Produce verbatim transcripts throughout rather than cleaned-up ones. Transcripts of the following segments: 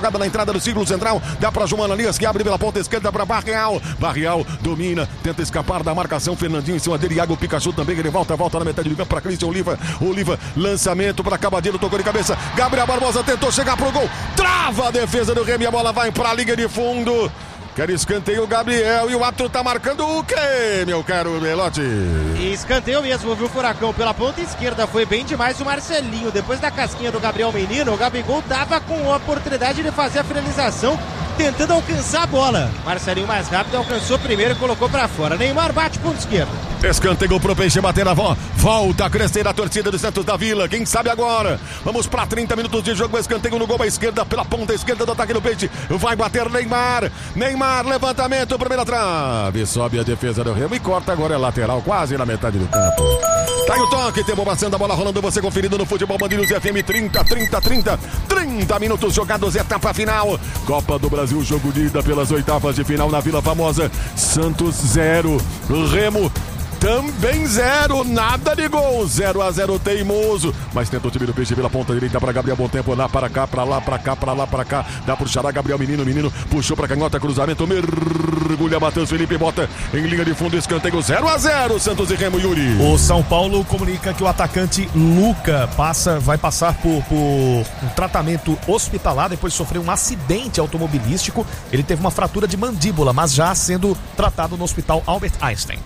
jogada na entrada do círculo central. Dá pra Joana Elias, que abre pela ponta esquerda pra Barreal. Barreal domina, tenta escapar da marcação. Fernandinho em cima dele. Iago Pikachu também. Ele volta, volta na metade do campo pra Cristian Oliva. Oliva, lançamento pra Cavadinho, tocou de cabeça. Gabriel Barbosa tentou chegar pro gol. Trava a defesa do Remo e a bola vai pra linha de fundo. Quer escanteio o Gabriel e o árbitro tá marcando o quê, meu caro Belotti? Escanteio mesmo, viu, Furacão? Pela ponta esquerda foi bem demais o Marcelinho. Depois da casquinha do Gabriel Menino, o Gabigol tava com a oportunidade de fazer a finalização, tentando alcançar a bola. Marcelinho mais rápido, alcançou primeiro e colocou pra fora. Neymar bate ponta esquerda. Escanteio pro Peixe bater na volta. Volta a crescer a torcida do Santos da Vila. Quem sabe agora? Vamos pra trinta minutos de jogo. Escanteio no gol à esquerda, pela ponta esquerda do ataque do Peixe. Vai bater Neymar. Neymar, levantamento, primeira trave. Sobe a defesa do Remo e corta agora é lateral, quase na metade do campo. Tá aí o toque, tempo passando, a bola rolando, você conferindo no Futebol Band News F M. trinta, trinta, trinta. trinta minutos jogados, etapa final. Copa do Brasil, jogo de ida pelas oitavas de final na Vila Famosa. Santos zero, Remo também zero, nada de gol, zero a zero teimoso, mas tenta o time do Peixe pela ponta direita para Gabriel Bom Tempo, lá para cá, para lá, para cá, para lá, para cá, dá pro Xará, Gabriel Menino, Menino puxou para canhota, cruzamento, mergulha, Matheus Felipe, bota em linha de fundo, escanteio, zero a zero, Santos e Remo, Yuri. O São Paulo comunica que o atacante Luca passa, vai passar por, por um tratamento hospitalar depois de sofrer um acidente automobilístico. Ele teve uma fratura de mandíbula, mas já sendo tratado no hospital Albert Einstein.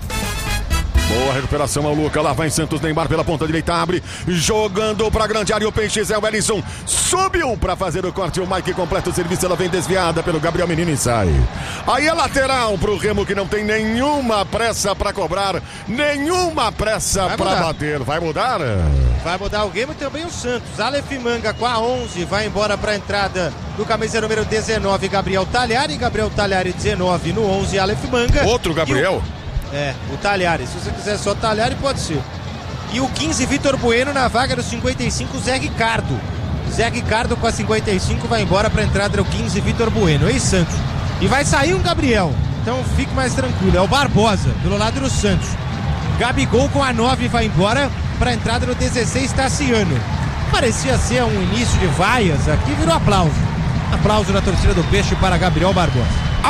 Boa recuperação ao Luca, lá vai Santos, Neymar pela ponta direita, abre, jogando pra grande área, o Peixe, Zé Wellington subiu pra fazer o corte, o Mike completa o serviço, ela vem desviada pelo Gabriel Menino e sai. Aí é lateral pro Remo, que não tem nenhuma pressa pra cobrar, nenhuma pressa vai pra mudar. bater, vai mudar? Vai mudar o game também o Santos, Aleph Manga com a onze, vai embora pra entrada do camisa número dezenove, Gabriel Talhari, Gabriel Talhari dezenove no onze, Aleph Manga. Outro Gabriel? É, o Talhari, se você quiser só Talhari pode ser. E o quinze, Vitor Bueno na vaga do cinquenta e cinco, Zé Ricardo. Zé Ricardo com a cinquenta e cinco vai embora para entrada do quinze, Vitor Bueno, ex-Santos. E vai sair um Gabriel, então fique mais tranquilo, é o Barbosa, pelo lado do Santos. Gabigol com a nove vai embora para entrada do dezesseis, Tassiano. Parecia ser um início de vaias, aqui virou aplauso. Aplauso da torcida do Peixe para Gabriel Barbosa.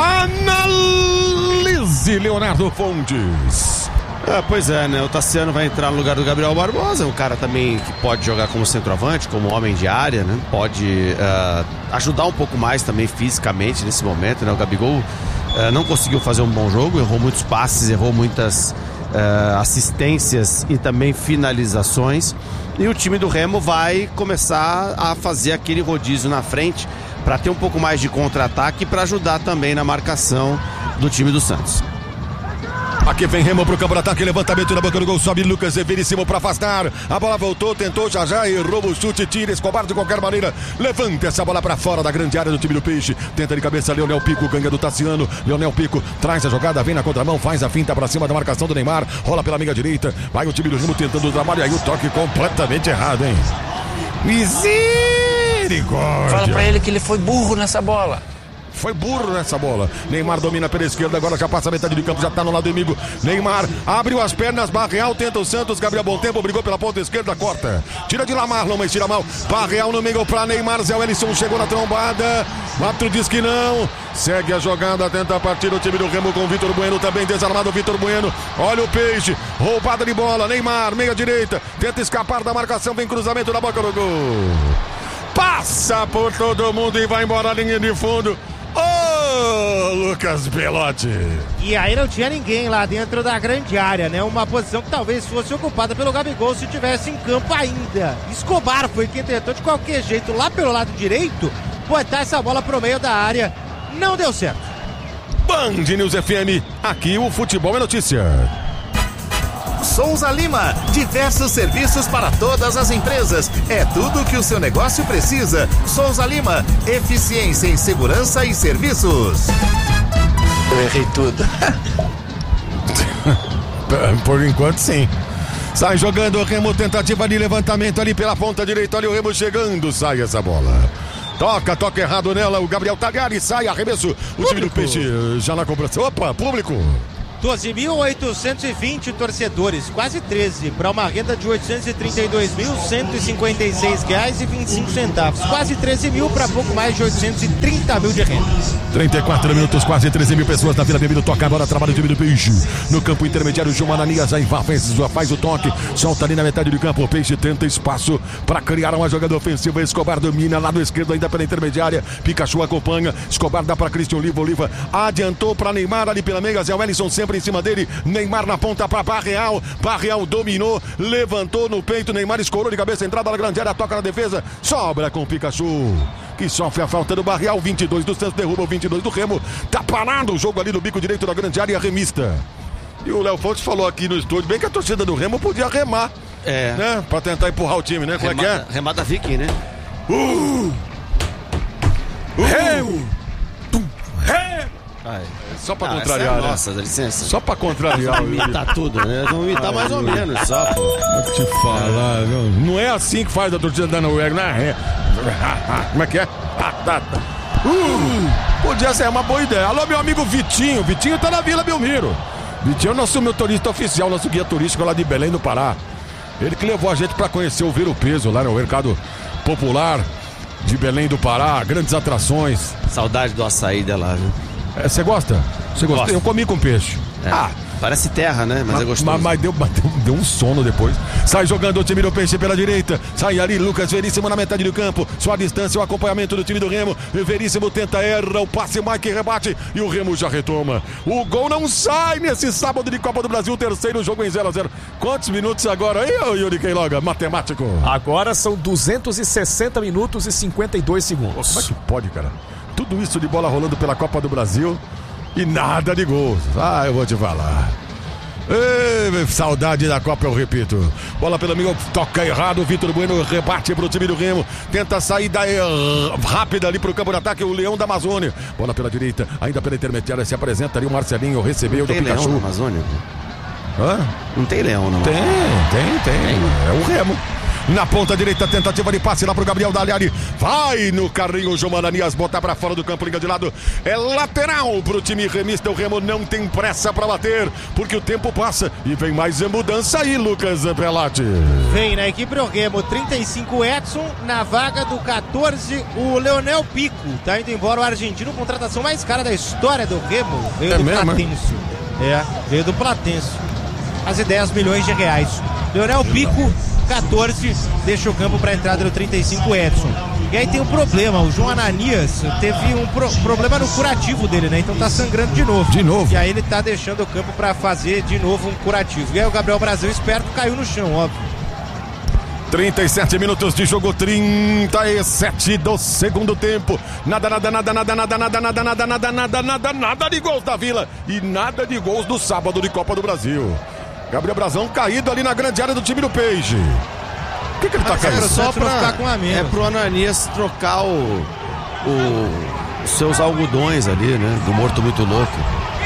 Analise, Leonardo Fontes. Ah, pois é, né? O Tassiano vai entrar no lugar do Gabriel Barbosa, um cara também que pode jogar como centroavante, como homem de área, né? Pode uh, ajudar um pouco mais também fisicamente nesse momento, né? O Gabigol uh, não conseguiu fazer um bom jogo, errou muitos passes, errou muitas uh, assistências e também finalizações. E o time do Remo vai começar a fazer aquele rodízio na frente para ter um pouco mais de contra-ataque e para ajudar também na marcação do time do Santos. Aqui vem Remo pro campo de ataque, levantamento na boca do gol, sobe Lucas Veríssimo para afastar, a bola voltou, tentou, já já errou o chute, tira Escobar de qualquer maneira, levanta essa bola para fora da grande área do time do Peixe, tenta de cabeça Leonel Pico, ganha do Tassiano, Leonel Pico traz a jogada, vem na contramão, faz a finta para cima da marcação do Neymar, rola pela amiga direita, vai o time do Remo tentando o trabalho, aí o toque completamente errado, hein? Misericórdia! Fala pra ele que ele foi burro nessa bola. Foi burro nessa bola. Neymar domina pela esquerda, agora já passa a metade de campo, já tá no lado inimigo. Neymar abriu as pernas, Barreal tenta o Santos, Gabriel Bom Tempo brigou pela ponta esquerda, corta. Tira de Lamarlon, mas tira mal. Barreal no meio pra Neymar, Zé Wellington chegou na trombada. O árbitro diz que não. Segue a jogada, tenta partir o time do Remo com o Vitor Bueno, também desarmado o Vitor Bueno. Olha o Peixe, roubada de bola, Neymar, meia direita, tenta escapar da marcação, vem cruzamento na boca do gol. Passa por todo mundo e vai embora a linha de fundo. Ô, oh, Lucas Belotti. E aí não tinha ninguém lá dentro da grande área, né? Uma posição que talvez fosse ocupada pelo Gabigol se tivesse em campo ainda. Escobar foi quem tentou de qualquer jeito lá pelo lado direito botar essa bola pro meio da área. Não deu certo. Band News F M, aqui o futebol é notícia. Souza Lima, diversos serviços para todas as empresas. É tudo o que o seu negócio precisa. Souza Lima, eficiência em segurança e serviços. Eu errei tudo. Por enquanto, sim. Sai jogando o Remo, tentativa de levantamento ali pela ponta direita. Olha o Remo chegando, sai essa bola. Toca, toca errado nela, o Gabriel Talhari sai, arremesso. O time do Peixe já na cobrança. Opa, público. doze mil oitocentos e vinte torcedores, quase treze, para uma renda de oitocentos e trinta e dois mil cento e cinquenta e seis reais e vinte e cinco centavos. Quase treze mil para pouco mais de oitocentos e trinta mil de renda. trinta e quatro minutos, quase treze mil pessoas na Vila Belmiro. Toca agora, trabalho do time do Peixe. No campo intermediário, João Ananias já faz, já faz o toque. Solta ali na metade do campo. O Peixe tenta espaço para criar uma jogada ofensiva. Escobar domina, lado esquerdo ainda pela intermediária. Pikachu acompanha. Escobar dá para Cristian Oliva. Oliva adiantou para Neymar ali pela meia. Zé Wellison sempre em cima dele. Neymar na ponta para Barreal. Barreal dominou, levantou no peito. Neymar escorou de cabeça, entrada na grande área, toca na defesa. Sobra com o Pikachu, que sofre a falta do Barreal. vinte e dois do Santos, derruba o vinte e dois do Remo. Tá parado o jogo ali no bico direito da grande área, remista. E o Léo Fontes falou aqui no estúdio, bem que a torcida do Remo podia remar. É. Né? Pra tentar empurrar o time, né? Como remada, é que é? Remada viking, né? Uh! Uh! Remo! Remo! Ai. Só pra ah, contrariar, é né? Nossa, dá licença. Só pra contrariar. Imitar tudo, né? Vamos imitar mais ou menos, só. Vou te falar, não, não é assim que faz a torcida da Noruega, né? Como é que é? Uh, podia ser uma boa ideia. Alô, meu amigo Vitinho. Vitinho tá na Vila Belmiro. Vitinho é o nosso motorista oficial, nosso guia turístico lá de Belém do Pará. Ele que levou a gente pra conhecer o Viro Peso lá no mercado popular de Belém do Pará. Grandes atrações. Saudade do açaí dela, viu? Você é, gosta? Você gosta? Eu comi com peixe. É. Ah, parece terra, né? Mas, mas é gostoso. Mas, mas deu, deu, deu um sono depois. Sai jogando o time do Peixe pela direita. Sai ali Lucas Veríssimo na metade do campo. Sua distância, o acompanhamento do time do Remo. Veríssimo tenta, erra o passe, Mike rebate e o Remo já retoma. O gol não sai nesse sábado de Copa do Brasil. Terceiro jogo em zero a zero. Quantos minutos agora aí, Yuri Queiroga? Matemático. Agora são duzentos e sessenta minutos e cinquenta e dois segundos. Como é que pode, cara? Tudo isso de bola rolando pela Copa do Brasil e nada de gols. Ah, eu vou te falar. Ei, saudade da Copa, eu repito. Bola pelo meio, toca errado. Vitor Bueno rebate pro time do Remo. Tenta sair da, uh, rápida ali pro campo de ataque. O Leão da Amazônia. Bola pela direita, ainda pela intermediária. Se apresenta ali o Marcelinho. Recebeu do Pikachu. Leão na Amazônia? Hã? Não tem leão na Amazônia. Tem, tem, tem. É o Remo. Na ponta direita, tentativa de passe lá pro Gabriel Dalhari. Vai no carrinho, João Ananias, botar pra fora do campo, liga de lado. É lateral pro time remista. O Remo não tem pressa pra bater, porque o tempo passa e vem mais mudança aí, Lucas Pelati. Vem na equipe do Remo, trinta e cinco Edson, na vaga do catorze, o Leonel Pico. Tá indo embora o argentino, contratação mais cara da história do Remo. Veio é do mesmo, Platense. É, veio do Platense. Quase dez milhões de reais. Leonel Pico, catorze, deixa o campo para a entrada do trinta e cinco Edson. E aí tem um problema, o João Ananias teve um pro, problema no curativo dele, né? Então tá sangrando de novo. De novo. E aí ele tá deixando o campo para fazer de novo um curativo. E aí o Gabriel Brasil, esperto, caiu no chão, óbvio. trinta e sete minutos de jogo, trinta e sete do segundo tempo. Nada, nada, nada, nada, nada, nada, nada, nada, nada, nada, nada, nada de gols da Vila. E nada de gols do sábado de Copa do Brasil. Gabriel Brazão caído ali na grande área do time do Peixe. O que, que ele tá Mas caindo? é só pra ficar com a menos. É pro Ananias trocar o, o, os seus algodões ali, né? Do morto muito louco.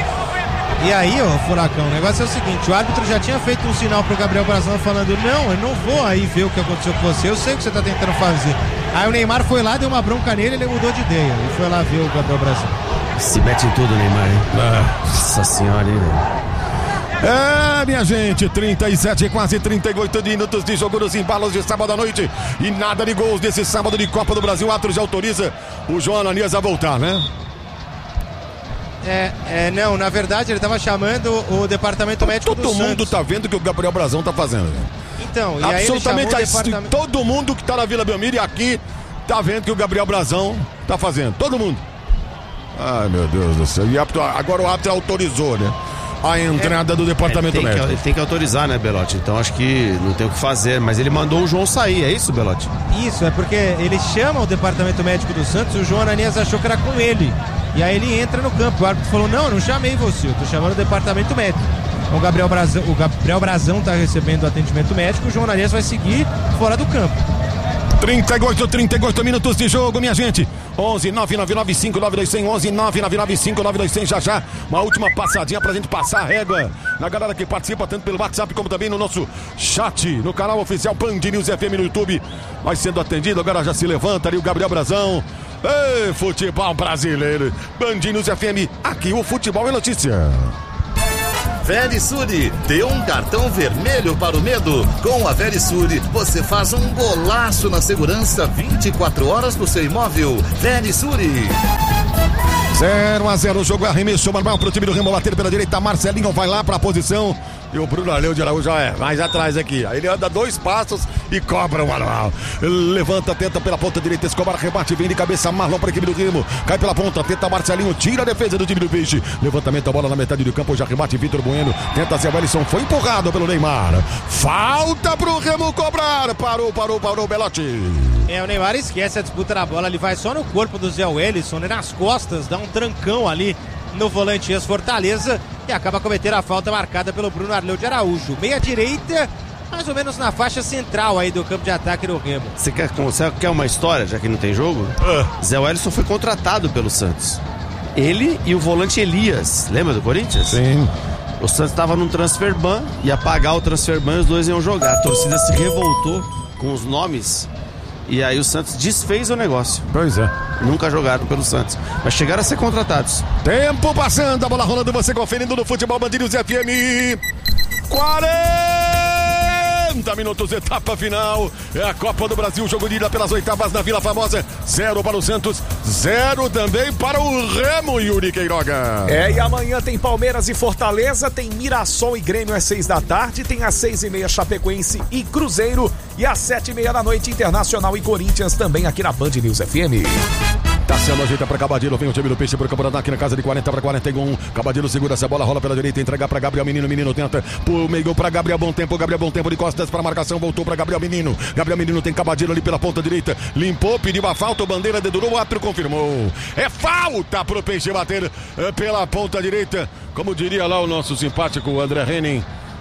E aí, ó, Furacão, o negócio é o seguinte, o árbitro já tinha feito um sinal pro Gabriel Brazão falando, não, eu não vou aí ver o que aconteceu com você, eu sei o que você tá tentando fazer. Aí o Neymar foi lá, deu uma bronca nele, ele mudou de ideia e foi lá ver o Gabriel Brazão. Se mete em tudo, Neymar, hein? Ah. Nossa senhora, hein, velho? É, minha gente, trinta e sete, quase trinta e oito minutos de jogo nos embalos de sábado à noite. E nada de gols desse sábado de Copa do Brasil. O árbitro já autoriza o João Ananias a voltar, né? É, é, não, na verdade ele tava chamando o departamento médico do Todo mundo Santos. tá vendo o que o Gabriel Brazão tá fazendo, né? Então, e aí absolutamente ele chamou o departamento... todo mundo que tá na Vila Belmiro e aqui tá vendo que o Gabriel Brazão tá fazendo. Todo mundo. Ai, meu Deus do céu. E agora o árbitro autorizou, né? A entrada é, do departamento ele tem médico. Que, ele tem que autorizar, né, Belotti? Então acho que não tem o que fazer. Mas ele mandou o João sair, é isso, Belotti? Isso, é porque ele chama o departamento médico do Santos e o João Ananias achou que era com ele. E aí ele entra no campo. O árbitro falou, não, eu não chamei você, eu tô chamando o departamento médico. Então o Gabriel Brazão, o Gabriel Brazão tá recebendo atendimento médico, o João Ananias vai seguir fora do campo. trinta e oito, trinta e oito minutos de jogo, minha gente. onze nove nove nove cinco nove dois zero zero, onze nove nove nove cinco nove dois zero zero, já já. Uma última passadinha pra gente passar a régua na galera que participa, tanto pelo WhatsApp como também no nosso chat, no canal oficial Band News F M no YouTube. Vai sendo atendido, agora já se levanta ali o Gabriel Brazão. Ei, futebol brasileiro. Band News F M, aqui o futebol é notícia. Verisure, dê um cartão vermelho para o medo. Com a Verisure, você faz um golaço na segurança vinte e quatro horas do seu imóvel. Verisure. zero a zero, o jogo é arremesso normal pro time do Remo bater pela direita. Marcelinho vai lá pra posição. E o Bruno Arleu de Araújo já é mais atrás aqui. Aí ele anda dois passos e cobra o manual. Levanta, tenta pela ponta direita. Escobar rebate, vem de cabeça. Marlon para a equipe do Remo. Cai pela ponta, tenta Marcelinho. Tira a defesa do time do Peixe. Levantamento, a bola na metade do campo. Já rebate Vitor Bueno. Tenta Zé Wellison. Foi empurrado pelo Neymar. Falta pro Remo cobrar. Parou, parou, parou, Belotti. É, o Neymar esquece a disputa da bola. Ele vai só no corpo do Zé Wellison, né, nas costas. Dá um trancão ali no volante ex-Fortaleza e acaba cometendo a falta marcada pelo Bruno Arleu de Araújo. Meia direita, mais ou menos na faixa central aí do campo de ataque do Remo. Você quer, você quer uma história, já que não tem jogo? Uh. Zé Wellison foi contratado pelo Santos. Ele e o volante Elias, lembra do Corinthians? Sim. O Santos estava num transfer ban, ia pagar o transfer ban e os dois iam jogar. A torcida se revoltou com os nomes e aí o Santos desfez o negócio. Pois é. Nunca jogaram pelo Santos, mas chegaram a ser contratados. Tempo passando, a bola rolando, você conferindo no Futebol Band News F M. quarenta minutos, etapa final. É a Copa do Brasil, jogo de ida pelas oitavas na Vila Formosa. Zero para o Santos, zero também para o Remo, Yuri Queiroga. É, e amanhã tem Palmeiras e Fortaleza, tem Mirassol e Grêmio às seis da tarde, tem às seis e meia Chapecoense e Cruzeiro, e às sete e meia da noite Internacional e Corinthians, também aqui na Band News F M. Tassiano ajeita pra Cabadilo, vem o time do Peixe pro campo da aqui na casa de quarenta para quarenta e um. Cabadilo segura essa bola, rola pela direita, entregar pra Gabriel Menino, Menino tenta pro meio pra Gabriel Bom Tempo, Gabriel Bom Tempo de costas pra marcação, voltou pra Gabriel Menino. Gabriel Menino tem Cabadilo ali pela ponta direita, limpou, pediu a falta, o bandeira dedurou, o árbitro confirmou. É falta pro Peixe bater é, pela ponta direita, como diria lá o nosso simpático André Henning.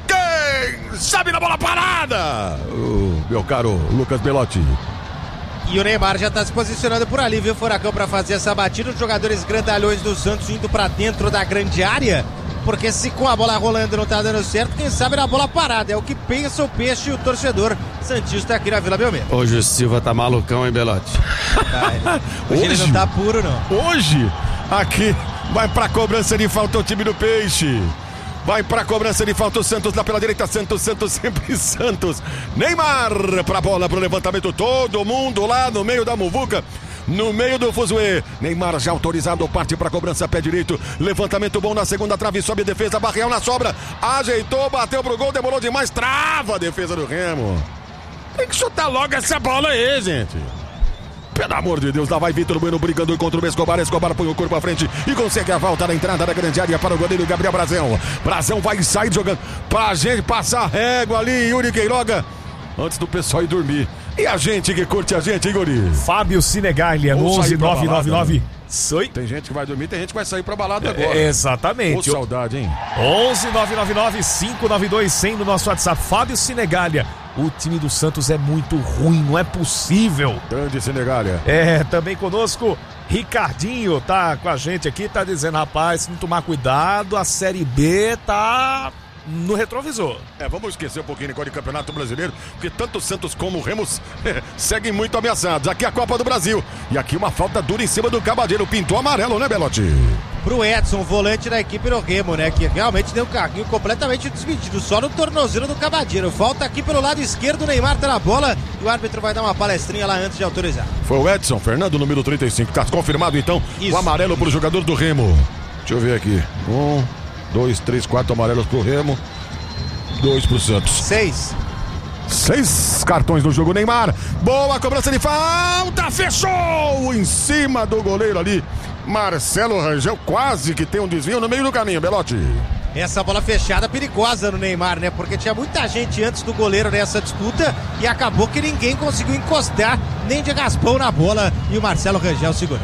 Quem sabe na bola parada? O meu caro Lucas Belotti. E o Neymar já está se posicionando por ali, viu, Furacão, para fazer essa batida. Os jogadores grandalhões do Santos indo para dentro da grande área, porque se com a bola rolando não tá dando certo, quem sabe na bola parada. É o que pensa o Peixe e o torcedor santista aqui na Vila Belmiro. Hoje o Silva tá malucão, hein, Belotti? Tá, hoje, hoje ele não tá puro, não. Hoje, aqui, vai pra cobrança de falta o time do Peixe. Vai pra cobrança de falta o Santos lá pela direita. Santos, Santos, sempre Santos. Neymar pra bola, pro levantamento. Todo mundo lá no meio da muvuca, no meio do fuzuê. Neymar já autorizado, parte pra cobrança, pé direito. Levantamento bom na segunda trave, sobe a defesa. Barreal na sobra, ajeitou, bateu pro gol, demorou demais. Trava a defesa do Remo. Tem que chutar logo essa bola aí, gente. Pelo amor de Deus, lá vai Vitor Bueno brigando contra o Escobar. Escobar põe o corpo à frente e consegue a volta na entrada da grande área para o goleiro Gabriel Brazão. Brazão vai sair jogando pra gente passar a régua ali, Yuri Queiroga, antes do pessoal ir dormir. E a gente que curte a gente, hein, Guri? Fábio Sinegalha, no onze nove nove nove. Oi? Tem gente que vai dormir, tem gente que vai sair pra balada agora. É, exatamente. Ô, saudade, hein? onze nove nove nove cinco nove dois cem no nosso WhatsApp. Fábio Sinegalha. O time do Santos é muito ruim, não é possível. Grande Sinegalha. É, também conosco, Ricardinho tá com a gente aqui, tá dizendo, rapaz, se não tomar cuidado, a Série B tá no retrovisor. É, vamos esquecer um pouquinho de Campeonato Brasileiro, porque tanto o Santos como o Remos seguem muito ameaçados. Aqui a Copa do Brasil. E aqui uma falta dura em cima do Cabadeiro. Pintou amarelo, né, Belotti? Pro Edson, volante da equipe do Remo, né? Que realmente deu um carrinho completamente desmedido, só no tornozelo do Cabadeiro. Falta aqui pelo lado esquerdo, o Neymar tá na bola e o árbitro vai dar uma palestrinha lá antes de autorizar. Foi o Edson, Fernando, número trinta e cinco. Tá confirmado então. Isso. O amarelo pro jogador do Remo. Deixa eu ver aqui. Um, dois, três, quatro amarelos pro Remo. Dois pro Santos. Seis. Seis cartões no jogo, Neymar. Boa cobrança de falta. Fechou em cima do goleiro ali. Marcelo Rangel quase que tem um desvio no meio do caminho, Belotti. Essa bola fechada perigosa no Neymar, né? Porque tinha muita gente antes do goleiro nessa disputa e acabou que ninguém conseguiu encostar nem de raspão na bola e o Marcelo Rangel segurou.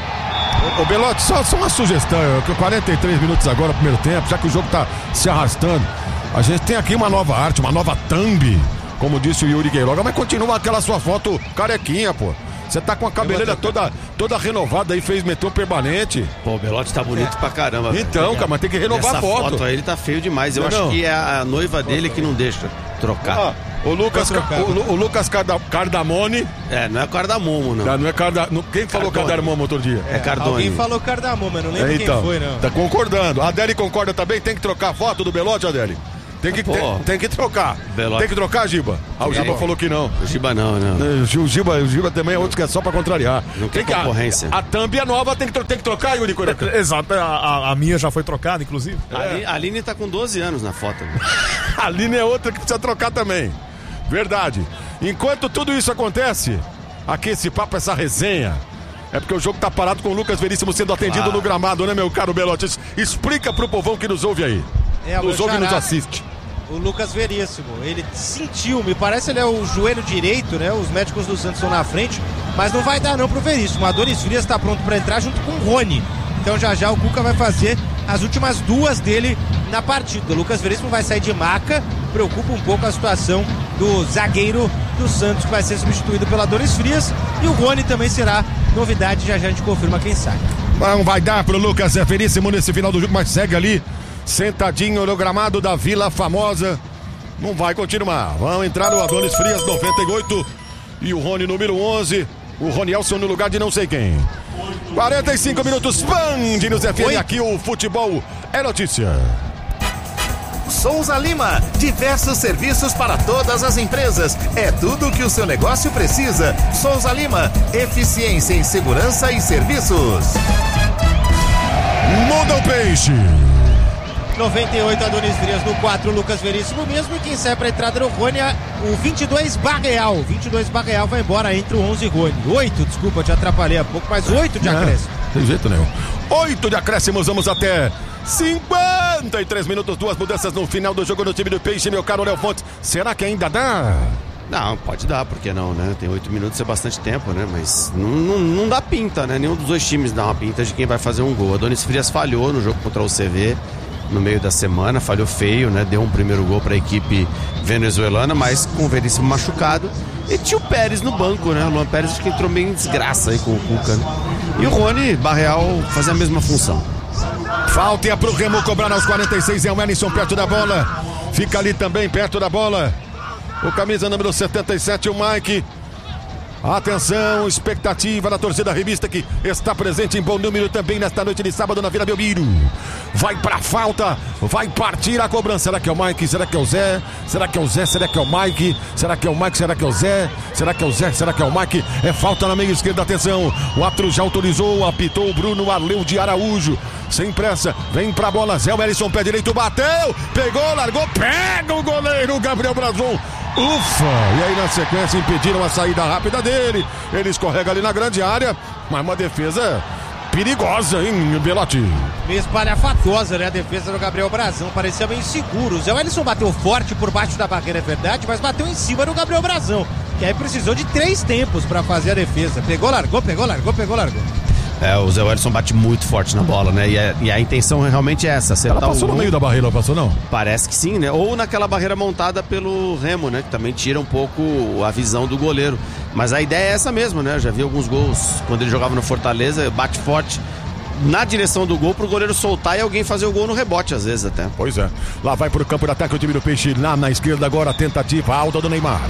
Ô, Belotti, só, só uma sugestão. quarenta e três minutos agora, primeiro tempo, já que o jogo tá se arrastando. A gente tem aqui uma nova arte, uma nova thumb, como disse o Yuri Queiroga, mas continua aquela sua foto carequinha, pô. Você tá com a cabeleira toda, toda renovada aí, fez metrô permanente. Pô, o Belotti tá bonito é. pra caramba. Então, cara, mas tem que renovar Essa a foto. foto aí, ele tá feio demais. Eu não, acho não. que é a noiva dele que não deixa trocar. Ah. O Lucas, o, o Lucas Carda, Cardamone. É, não é Cardamomo, não. Não, não é Carda, não, quem falou Cardamomo outro dia? É, é Cardone. Alguém falou Cardamomo, mas não lembro é, então, quem foi, não. Tá concordando. A Adele concorda também? Tem que trocar a foto do Belotti, Adele? Tem que, tem, tem que trocar. Belotti. Tem que trocar, Giba. Ah, o Giba falou que não. O Giba não, não. O Giba, o Giba também é outro que é só pra contrariar. Não tem, tem concorrência. Que, a, a thumb é nova, tem que, tem que trocar, Yuri Curaca. Exato, a, a minha já foi trocada, inclusive. É. A Aline tá com doze anos na foto. A Aline é outra que precisa trocar também. Verdade. Enquanto tudo isso acontece, aqui esse papo, essa resenha, é porque o jogo tá parado com o Lucas Veríssimo sendo atendido claro. no gramado, né, meu caro Belotti? Explica pro povão que nos ouve aí. É, nos ouve e nos assiste. O Lucas Veríssimo, ele sentiu, me parece ele é o joelho direito, né? Os médicos do Santos estão na frente, mas não vai dar não pro Veríssimo. A Adonis Frias está pronto para entrar junto com o Rony. Então já já o Cuca vai fazer as últimas duas dele na partida. O Lucas Veríssimo vai sair de maca, preocupa um pouco a situação do zagueiro do Santos, que vai ser substituído pela Adonis Frias. E o Rony também será novidade, já já a gente confirma quem sai. Não vai dar pro Lucas Veríssimo nesse final do jogo, mas segue ali, sentadinho no gramado da Vila Famosa. Não vai continuar. Vão entrar o Adonis Frias, noventa e oito. E o Rony, número onze. O Ronielson no lugar de não sei quem. quarenta e cinco minutos, Band News F M. Aqui o futebol é notícia. Souza Lima, diversos serviços para todas as empresas. É tudo o que o seu negócio precisa. Souza Lima, eficiência em segurança e serviços. Muda o peixe. noventa e oito, Adonis Frias no quatro, Lucas Veríssimo mesmo. E quem sai para a entrada do Rony, o vinte e dois Barreal. vinte e dois Barreal vai embora, entre o onze Rony. oito, desculpa, te atrapalhei um pouco, mas oito de acréscimo. Tem jeito nenhum. oito de acréscimos, vamos até cinquenta e três minutos, duas mudanças no final do jogo no time do Peixe, meu caro Léo Fontes. Será que ainda dá? Não, pode dar, por que não, né? Tem oito minutos, é bastante tempo, né? Mas não, não, não dá pinta, né? Nenhum dos dois times dá uma pinta de quem vai fazer um gol. Adonis Frias falhou no jogo contra o C V no meio da semana, falhou feio, né? Deu um primeiro gol para a equipe venezuelana, mas com o Veríssimo machucado. E tinha o Pérez no banco, né? O Luan Pérez acho que entrou meio em desgraça aí com o Cuca, né? E o Rony Barreal fazia a mesma função. Falta pro Remo cobrar aos quarenta e seis, é o Ellison perto da bola. Fica ali também perto da bola o camisa número setenta e sete, o Mike. Atenção, expectativa da torcida revista que está presente em bom número também nesta noite de sábado na Vila Belmiro. Vai pra falta, vai partir a cobrança. Será que é o Mike? Será que é o Zé? Será que é o Zé? Será que é o Mike? Será que é o Mike? Será que é o Zé? Será que é o Zé? Será que é o Mike? É falta na meia esquerda, atenção. O árbitro já autorizou, apitou o Bruno Arleu de Araújo. Sem pressa, vem pra bola, Zé Wellison, pé direito, bateu, pegou, largou, pega o goleiro Gabriel Brazon. Ufa! E aí na sequência impediram a saída rápida dele. Ele escorrega ali na grande área, mas uma defesa perigosa, hein, Belotti? Meio espalhafatosa, né? A defesa do Gabriel Brazão, parecia meio inseguro. O Zé Wellison bateu forte por baixo da barreira, é verdade, mas bateu em cima do Gabriel Brazão, que aí precisou de três tempos pra fazer a defesa. Pegou, largou, pegou, largou, pegou, largou. É, o Zé Wellison bate muito forte na bola, né? E a, e a intenção realmente é essa. Ela passou no meio da barreira, passou não? Parece que sim, né? Ou naquela barreira montada pelo Remo, né? Que também tira um pouco a visão do goleiro. Mas a ideia é essa mesmo, né? Eu já vi alguns gols quando ele jogava no Fortaleza, bate forte na direção do gol pro goleiro soltar e alguém fazer o gol no rebote, às vezes até. Pois é. Lá vai pro campo de ataque o time do Peixe, lá na esquerda agora, tentativa alta do Neymar.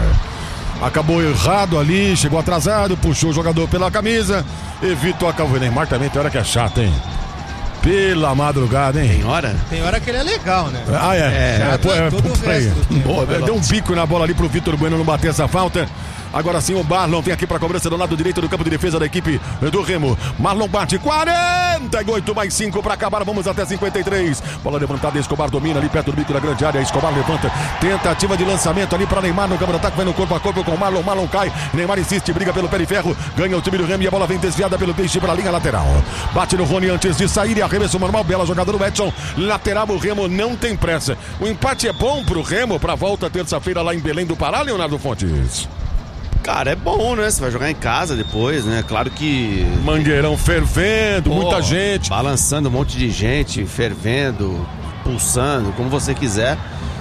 Acabou errado ali, chegou atrasado, puxou o jogador pela camisa, evitou a calva. O Neymar também tem hora que é chato, hein? Pela madrugada, hein? Tem hora? Tem hora que ele é legal, né? Ah, é? É, é, pô, é todo pô, o resto do Boa, deu um bico na bola ali pro Vitor Bueno não bater essa falta. Agora sim o Marlon vem aqui para a cobrança do lado direito do campo de defesa da equipe do Remo. Marlon bate quarenta e oito mais cinco para acabar, vamos até cinquenta e três. Bola levantada, Escobar domina ali perto do bico da grande área. Escobar levanta, tentativa de lançamento ali para Neymar no campo de ataque, vai no corpo a corpo com o Marlon. Marlon cai, Neymar insiste, briga pelo pé de ferro, ganha o time do Remo e a bola vem desviada pelo Peixe para a linha lateral. Bate no Rony antes de sair e arremesso normal, bela jogada do Edson. Lateral, o Remo não tem pressa. O empate é bom pro Remo para a volta terça-feira lá em Belém do Pará, Leonardo Fontes. Cara, é bom, né? Você vai jogar em casa depois, né? Claro que... Mangueirão fervendo, pô, muita gente. Balançando um monte de gente, fervendo, pulsando, como você quiser.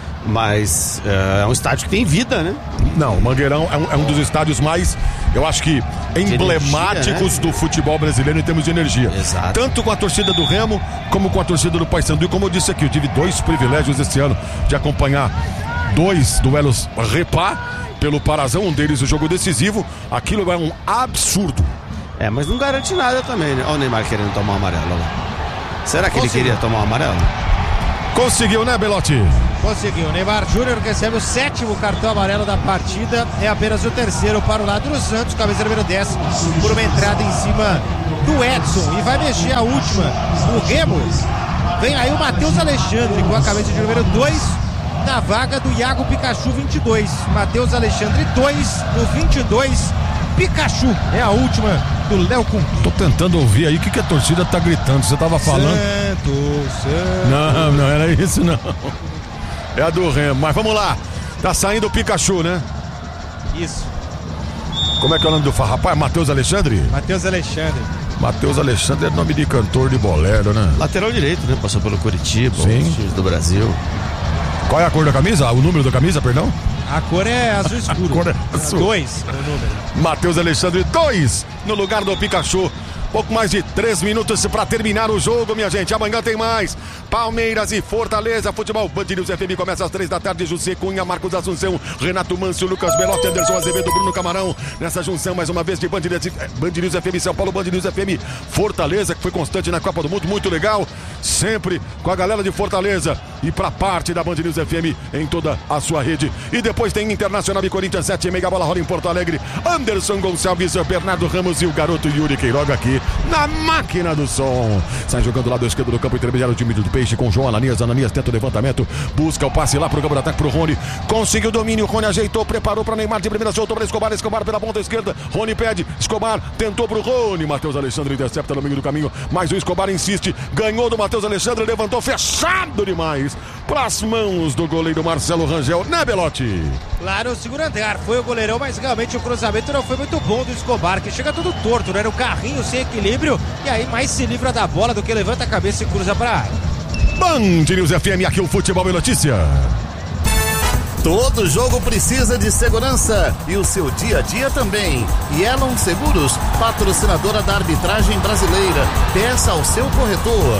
Mas é, é um estádio que tem vida, né? Não, o Mangueirão é um, é um dos estádios mais, eu acho que, emblemáticos energia, né? do futebol brasileiro em termos de energia. Exato. Tanto com a torcida do Remo, como com a torcida do Paysandu. E como eu disse aqui, eu tive dois privilégios esse ano de acompanhar dois duelos repá pelo Parazão, um deles o jogo decisivo. Aquilo é um absurdo. É, mas não garante nada também, né? Olha o Neymar querendo tomar um amarelo lá. Será que Conseguiu. ele queria tomar um amarelo? Conseguiu, né, Belotti? Conseguiu. Neymar Júnior recebe o sétimo cartão amarelo da partida. É apenas o terceiro para o lado do Santos. Camisa número dez por uma entrada em cima do Edson. E vai mexer a última. O Remo. Vem aí o Matheus Alexandre com a camisa de número dois na vaga do Iago Pikachu vinte e dois. Matheus Alexandre dois no vinte e dois. Pikachu é a última do Léo Cum. Tô tentando ouvir aí o que, que a torcida tá gritando. Você tava falando? Santos, Santos. Não, não era isso não. É a do Remo, mas vamos lá. Tá saindo o Pikachu, né? Isso. Como é que é o nome do rapaz? Matheus Alexandre? Matheus Alexandre. Matheus Alexandre é nome de cantor de bolero, né? Lateral direito, né? Passou pelo Curitiba, sim, do Brasil. Qual é a cor da camisa? O número da camisa, perdão? A cor é azul escuro. A cor é azul. Dois no número. Matheus Alexandre, dois no lugar do Pikachu. Pouco mais de três minutos para terminar o jogo, minha gente. Amanhã tem mais. Palmeiras e Fortaleza, futebol. Band News F M começa às três da tarde. José Cunha, Marcos Assunção, Renato Mancio, Lucas Belotti, Anderson Azevedo, Bruno Camarão. Nessa junção, mais uma vez, de Band News, Band News F M São Paulo, Band News F M Fortaleza, que foi constante na Copa do Mundo. Muito legal. Sempre com a galera de Fortaleza. E para parte da Band News F M em toda a sua rede. E depois tem Internacional e Corinthians, sete e meia, bola rola em Porto Alegre. Anderson Gonçalves, Bernardo Ramos e o garoto Yuri Queiroga aqui na máquina do som. Sai jogando do lado esquerdo do campo intermediário, o time do Peixe com João Ananias. Ananias tenta o levantamento, busca o passe lá pro campo de ataque pro Rony. Conseguiu o domínio, Rony ajeitou, preparou para Neymar de primeira, soltou para Escobar. Escobar pela ponta esquerda, Rony pede, Escobar tentou pro Rony. Matheus Alexandre intercepta no meio do caminho, mas o Escobar insiste, ganhou do Matheus Alexandre, levantou fechado demais pras mãos do goleiro Marcelo Rangel, né, Belotti? Claro, o segundo andar foi o goleirão, mas realmente o cruzamento não foi muito bom do Escobar, que chega todo torto, né? Era o carrinho sem equilíbrio, e aí mais se livra da bola do que levanta a cabeça e cruza pra área. Band News F M, aqui o Futebol e Notícia. Todo jogo precisa de segurança e o seu dia a dia também. Yellow Seguros, patrocinadora da arbitragem brasileira. Peça ao seu corretor.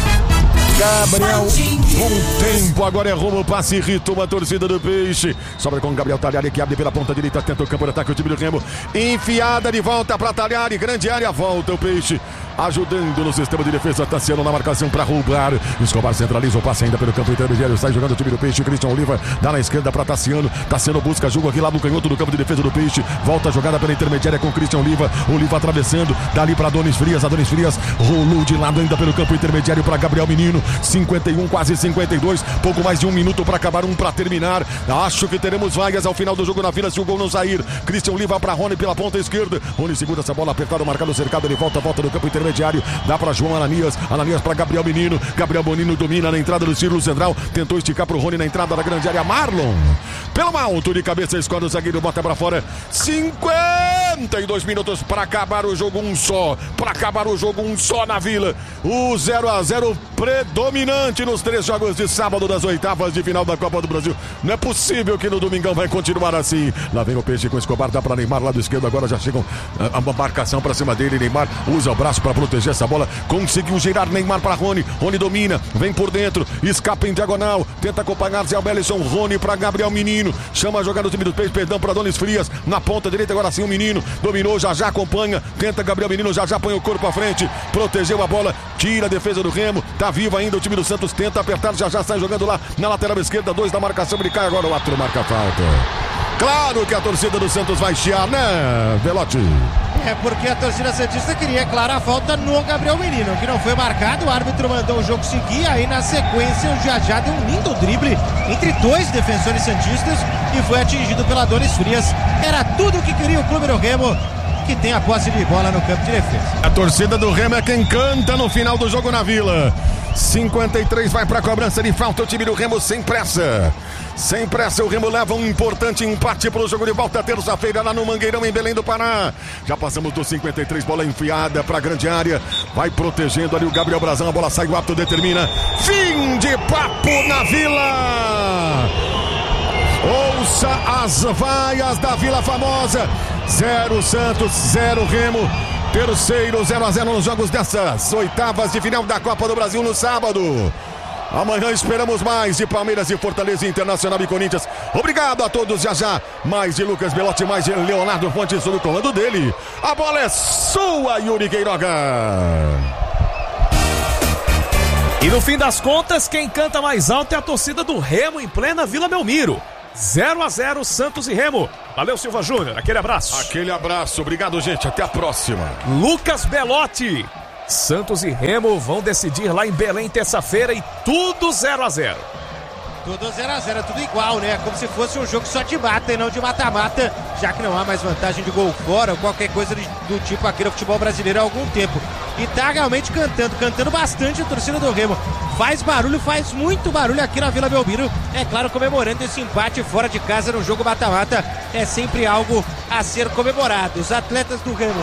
Gabriel, com tempo, agora é rumo, passe, irritou a torcida do Peixe. Sobra com Gabriel Talhari, que abre pela ponta direita, tenta o campo de ataque, o time do Remo. Enfiada de volta para Talhari, grande área, volta o Peixe. Ajudando no sistema de defesa, Tassiano na marcação para roubar. Escobar centraliza o passe ainda pelo campo intermediário. Sai jogando o time do Peixe. Christian Oliva dá na esquerda para Tassiano. Tassiano busca jogo aqui lá no canhoto do campo de defesa do Peixe. Volta a jogada pela intermediária com Christian Oliva. Oliva atravessando. Dali para Adonis Frias. Adonis Frias rolou de lado ainda pelo campo intermediário para Gabriel Menino. cinquenta e um, quase cinquenta e dois. Pouco mais de um minuto para acabar, um para terminar. Acho que teremos vagas ao final do jogo na Vila se o gol não sair. Christian Oliva para Rony pela ponta esquerda. Rony segura essa bola apertada, marcado, cercado. Ele volta, volta no campo intermediário. Dá para João Ananias, Ananias para Gabriel Menino. Gabriel Menino domina na entrada do círculo central, tentou esticar pro Rony na entrada da grande área. Marlon, pelo alto de cabeça, escolhe o zagueiro, bota para fora. cinquenta e dois minutos para acabar o jogo, um só. Para acabar o jogo, um só na Vila. O zero a zero predominante nos três jogos de sábado das oitavas de final da Copa do Brasil. Não é possível que no domingão vai continuar assim. Lá vem o Peixe com o Escobar, dá para Neymar, lado esquerdo, agora já chegam a, a marcação para cima dele. Neymar usa o braço para proteger essa bola. Conseguiu girar Neymar para Rony. Rony domina, vem por dentro, escapa em diagonal, tenta acompanhar Zé Bellisson. Rony para Gabriel Menino, chama a jogada do time do Peixe, perdão para Adonis Frias, na ponta direita, agora sim o Menino, dominou, já já acompanha, tenta Gabriel Menino, já já põe o corpo à frente, protegeu a bola, tira a defesa do Remo, tá vivo ainda o time do Santos, tenta apertar, já já sai jogando lá na lateral esquerda, dois da marcação, ele cai agora, o árbitro marca a falta. Claro que a torcida do Santos vai chiar, né, Belotti? É porque a torcida santista queria, claro, a falta no Gabriel Menino, que não foi marcado, o árbitro mandou o jogo seguir, aí na sequência o Jajá deu um lindo drible entre dois defensores santistas e foi atingido pela Adonis Frias. Era tudo o que queria o clube do Remo, que tem a posse de bola no campo de defesa. A torcida do Remo é quem canta no final do jogo na Vila. cinquenta e três vai para a cobrança de falta, o time do Remo sem pressa. Sem pressa, o Remo leva um importante empate para o jogo de volta terça-feira lá no Mangueirão, em Belém do Pará. Já passamos dos cinquenta e três, bola enfiada para a grande área. Vai protegendo ali o Gabriel Brazão, a bola sai, o árbitro determina. Fim de papo na Vila. Ouça as vaias da Vila Famosa. Zero Santos, zero Remo. Terceiro, zero a zero nos jogos dessas oitavas de final da Copa do Brasil no sábado. Amanhã esperamos mais de Palmeiras e Fortaleza, Internacional e Corinthians. Obrigado a todos, já já. Mais de Lucas Belotti, mais de Leonardo Fontes sob o comando dele. A bola é sua, Yuri Queiroga. E no fim das contas, quem canta mais alto é a torcida do Remo em plena Vila Belmiro. zero a zero Santos e Remo. Valeu, Silva Júnior, aquele abraço. Aquele abraço, obrigado, gente, até a próxima. Lucas Belotti. Santos e Remo vão decidir lá em Belém terça-feira e tudo zero a zero. Tudo zero a zero, tudo igual, né? Como se fosse um jogo só de mata e não de mata-mata, já que não há mais vantagem de gol fora ou qualquer coisa do tipo aqui no futebol brasileiro há algum tempo. E tá realmente cantando, cantando bastante a torcida do Remo. Faz barulho, faz muito barulho aqui na Vila Belmiro. É claro, comemorando esse empate fora de casa no jogo mata-mata. É sempre algo a ser comemorado. Os atletas do Remo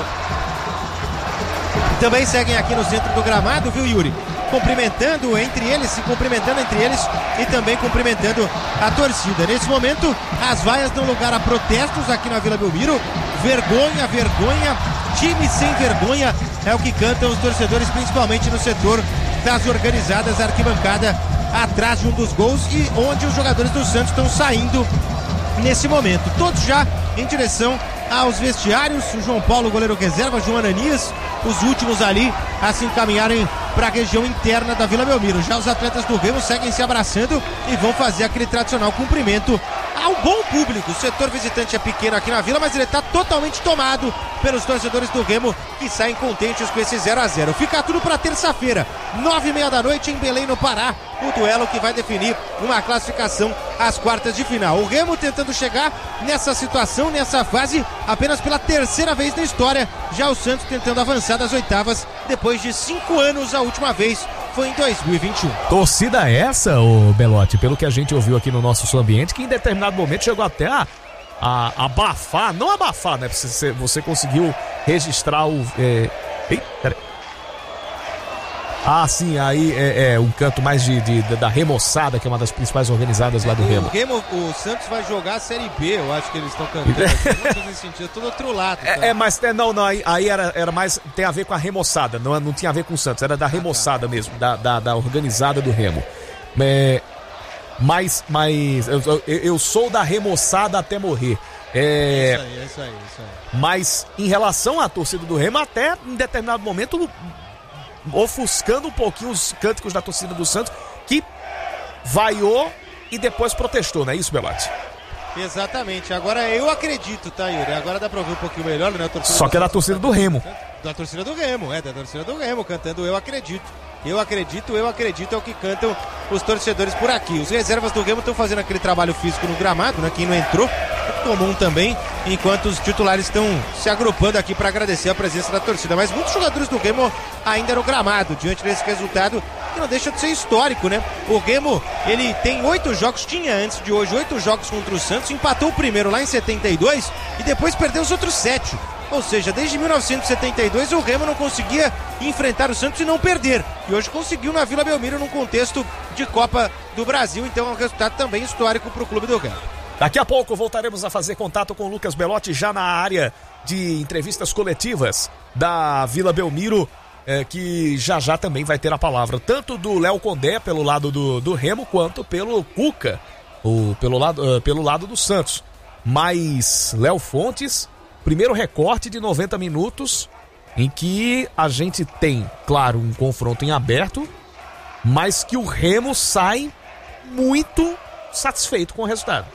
também seguem aqui no centro do gramado, viu, Yuri? Cumprimentando entre eles, se cumprimentando entre eles e também cumprimentando a torcida. Nesse momento, as vaias dão lugar a protestos aqui na Vila Belmiro. Vergonha, vergonha, time sem vergonha é o que cantam os torcedores, principalmente no setor das organizadas, a arquibancada atrás de um dos gols e onde os jogadores do Santos estão saindo nesse momento. Todos já em direção aos vestiários. O João Paulo, goleiro reserva, João Ananias, os últimos ali a se encaminharem para a região interna da Vila Belmiro. Já os atletas do Remo seguem se abraçando e vão fazer aquele tradicional cumprimento ao bom público. O setor visitante é pequeno aqui na Vila, mas ele está totalmente tomado pelos torcedores do Remo, que saem contentes com esse zero a zero. Fica tudo para terça-feira, nove e meia da noite em Belém, no Pará, o duelo que vai definir uma classificação às quartas de final. O Remo tentando chegar nessa situação, nessa fase, apenas pela terceira vez na história. Já o Santos tentando avançar das oitavas depois de cinco anos. A última vez foi em dois mil e vinte e um. Torcida essa, ô Belotti, pelo que a gente ouviu aqui no nosso sul ambiente, que em determinado momento chegou até a, a, a abafar, não abafar, né? Você, você conseguiu registrar o... É... Ei, peraí. Ah, sim, aí é, é um canto mais de, de, de, da Remoçada, que é uma das principais organizadas lá do Remo. O Remo, o Santos vai jogar a Série B, eu acho que eles estão cantando. Nesse sentido, todo outro lado. Tá? É, é, mas é, não, não, aí, aí era, era mais, tem a ver com a Remoçada, não, não tinha a ver com o Santos, era da Remoçada mesmo, da, da, da organizada do Remo. É, mas, mas eu, eu, eu sou da Remoçada até morrer. É, isso aí, é isso aí, isso aí. Mas em relação à torcida do Remo, até em determinado momento ofuscando um pouquinho os cânticos da torcida do Santos, que vaiou e depois protestou, não é isso, Belotti? Exatamente, agora eu acredito, tá, Yuri? Agora dá pra ouvir um pouquinho melhor, né? Só que é da torcida do Remo. Da torcida do Remo, é, da torcida do Remo, cantando eu acredito. Eu acredito, eu acredito é o que cantam os torcedores por aqui. Os reservas do Remo estão fazendo aquele trabalho físico no gramado, né? Quem não entrou, é comum também, enquanto os titulares estão se agrupando aqui para agradecer a presença da torcida. Mas muitos jogadores do Remo ainda no gramado, diante desse resultado, que não deixa de ser histórico, né? O Remo, ele tem oito jogos, tinha antes de hoje oito jogos contra o Santos, empatou o primeiro lá em setenta e dois e depois perdeu os outros sete. Ou seja, desde mil novecentos e setenta e dois o Remo não conseguia enfrentar o Santos e não perder. E hoje conseguiu na Vila Belmiro num contexto de Copa do Brasil. Então é um resultado também histórico para o clube do Remo. Daqui a pouco voltaremos a fazer contato com o Lucas Belotti já na área de entrevistas coletivas da Vila Belmiro, é, que já já também vai ter a palavra tanto do Léo Condé pelo lado do, do Remo, quanto pelo Cuca, ou pelo lado, uh, pelo lado do Santos. Mas Léo Fontes, primeiro recorte de noventa minutos, em que a gente tem, claro, um confronto em aberto, mas que o Remo sai muito satisfeito com o resultado.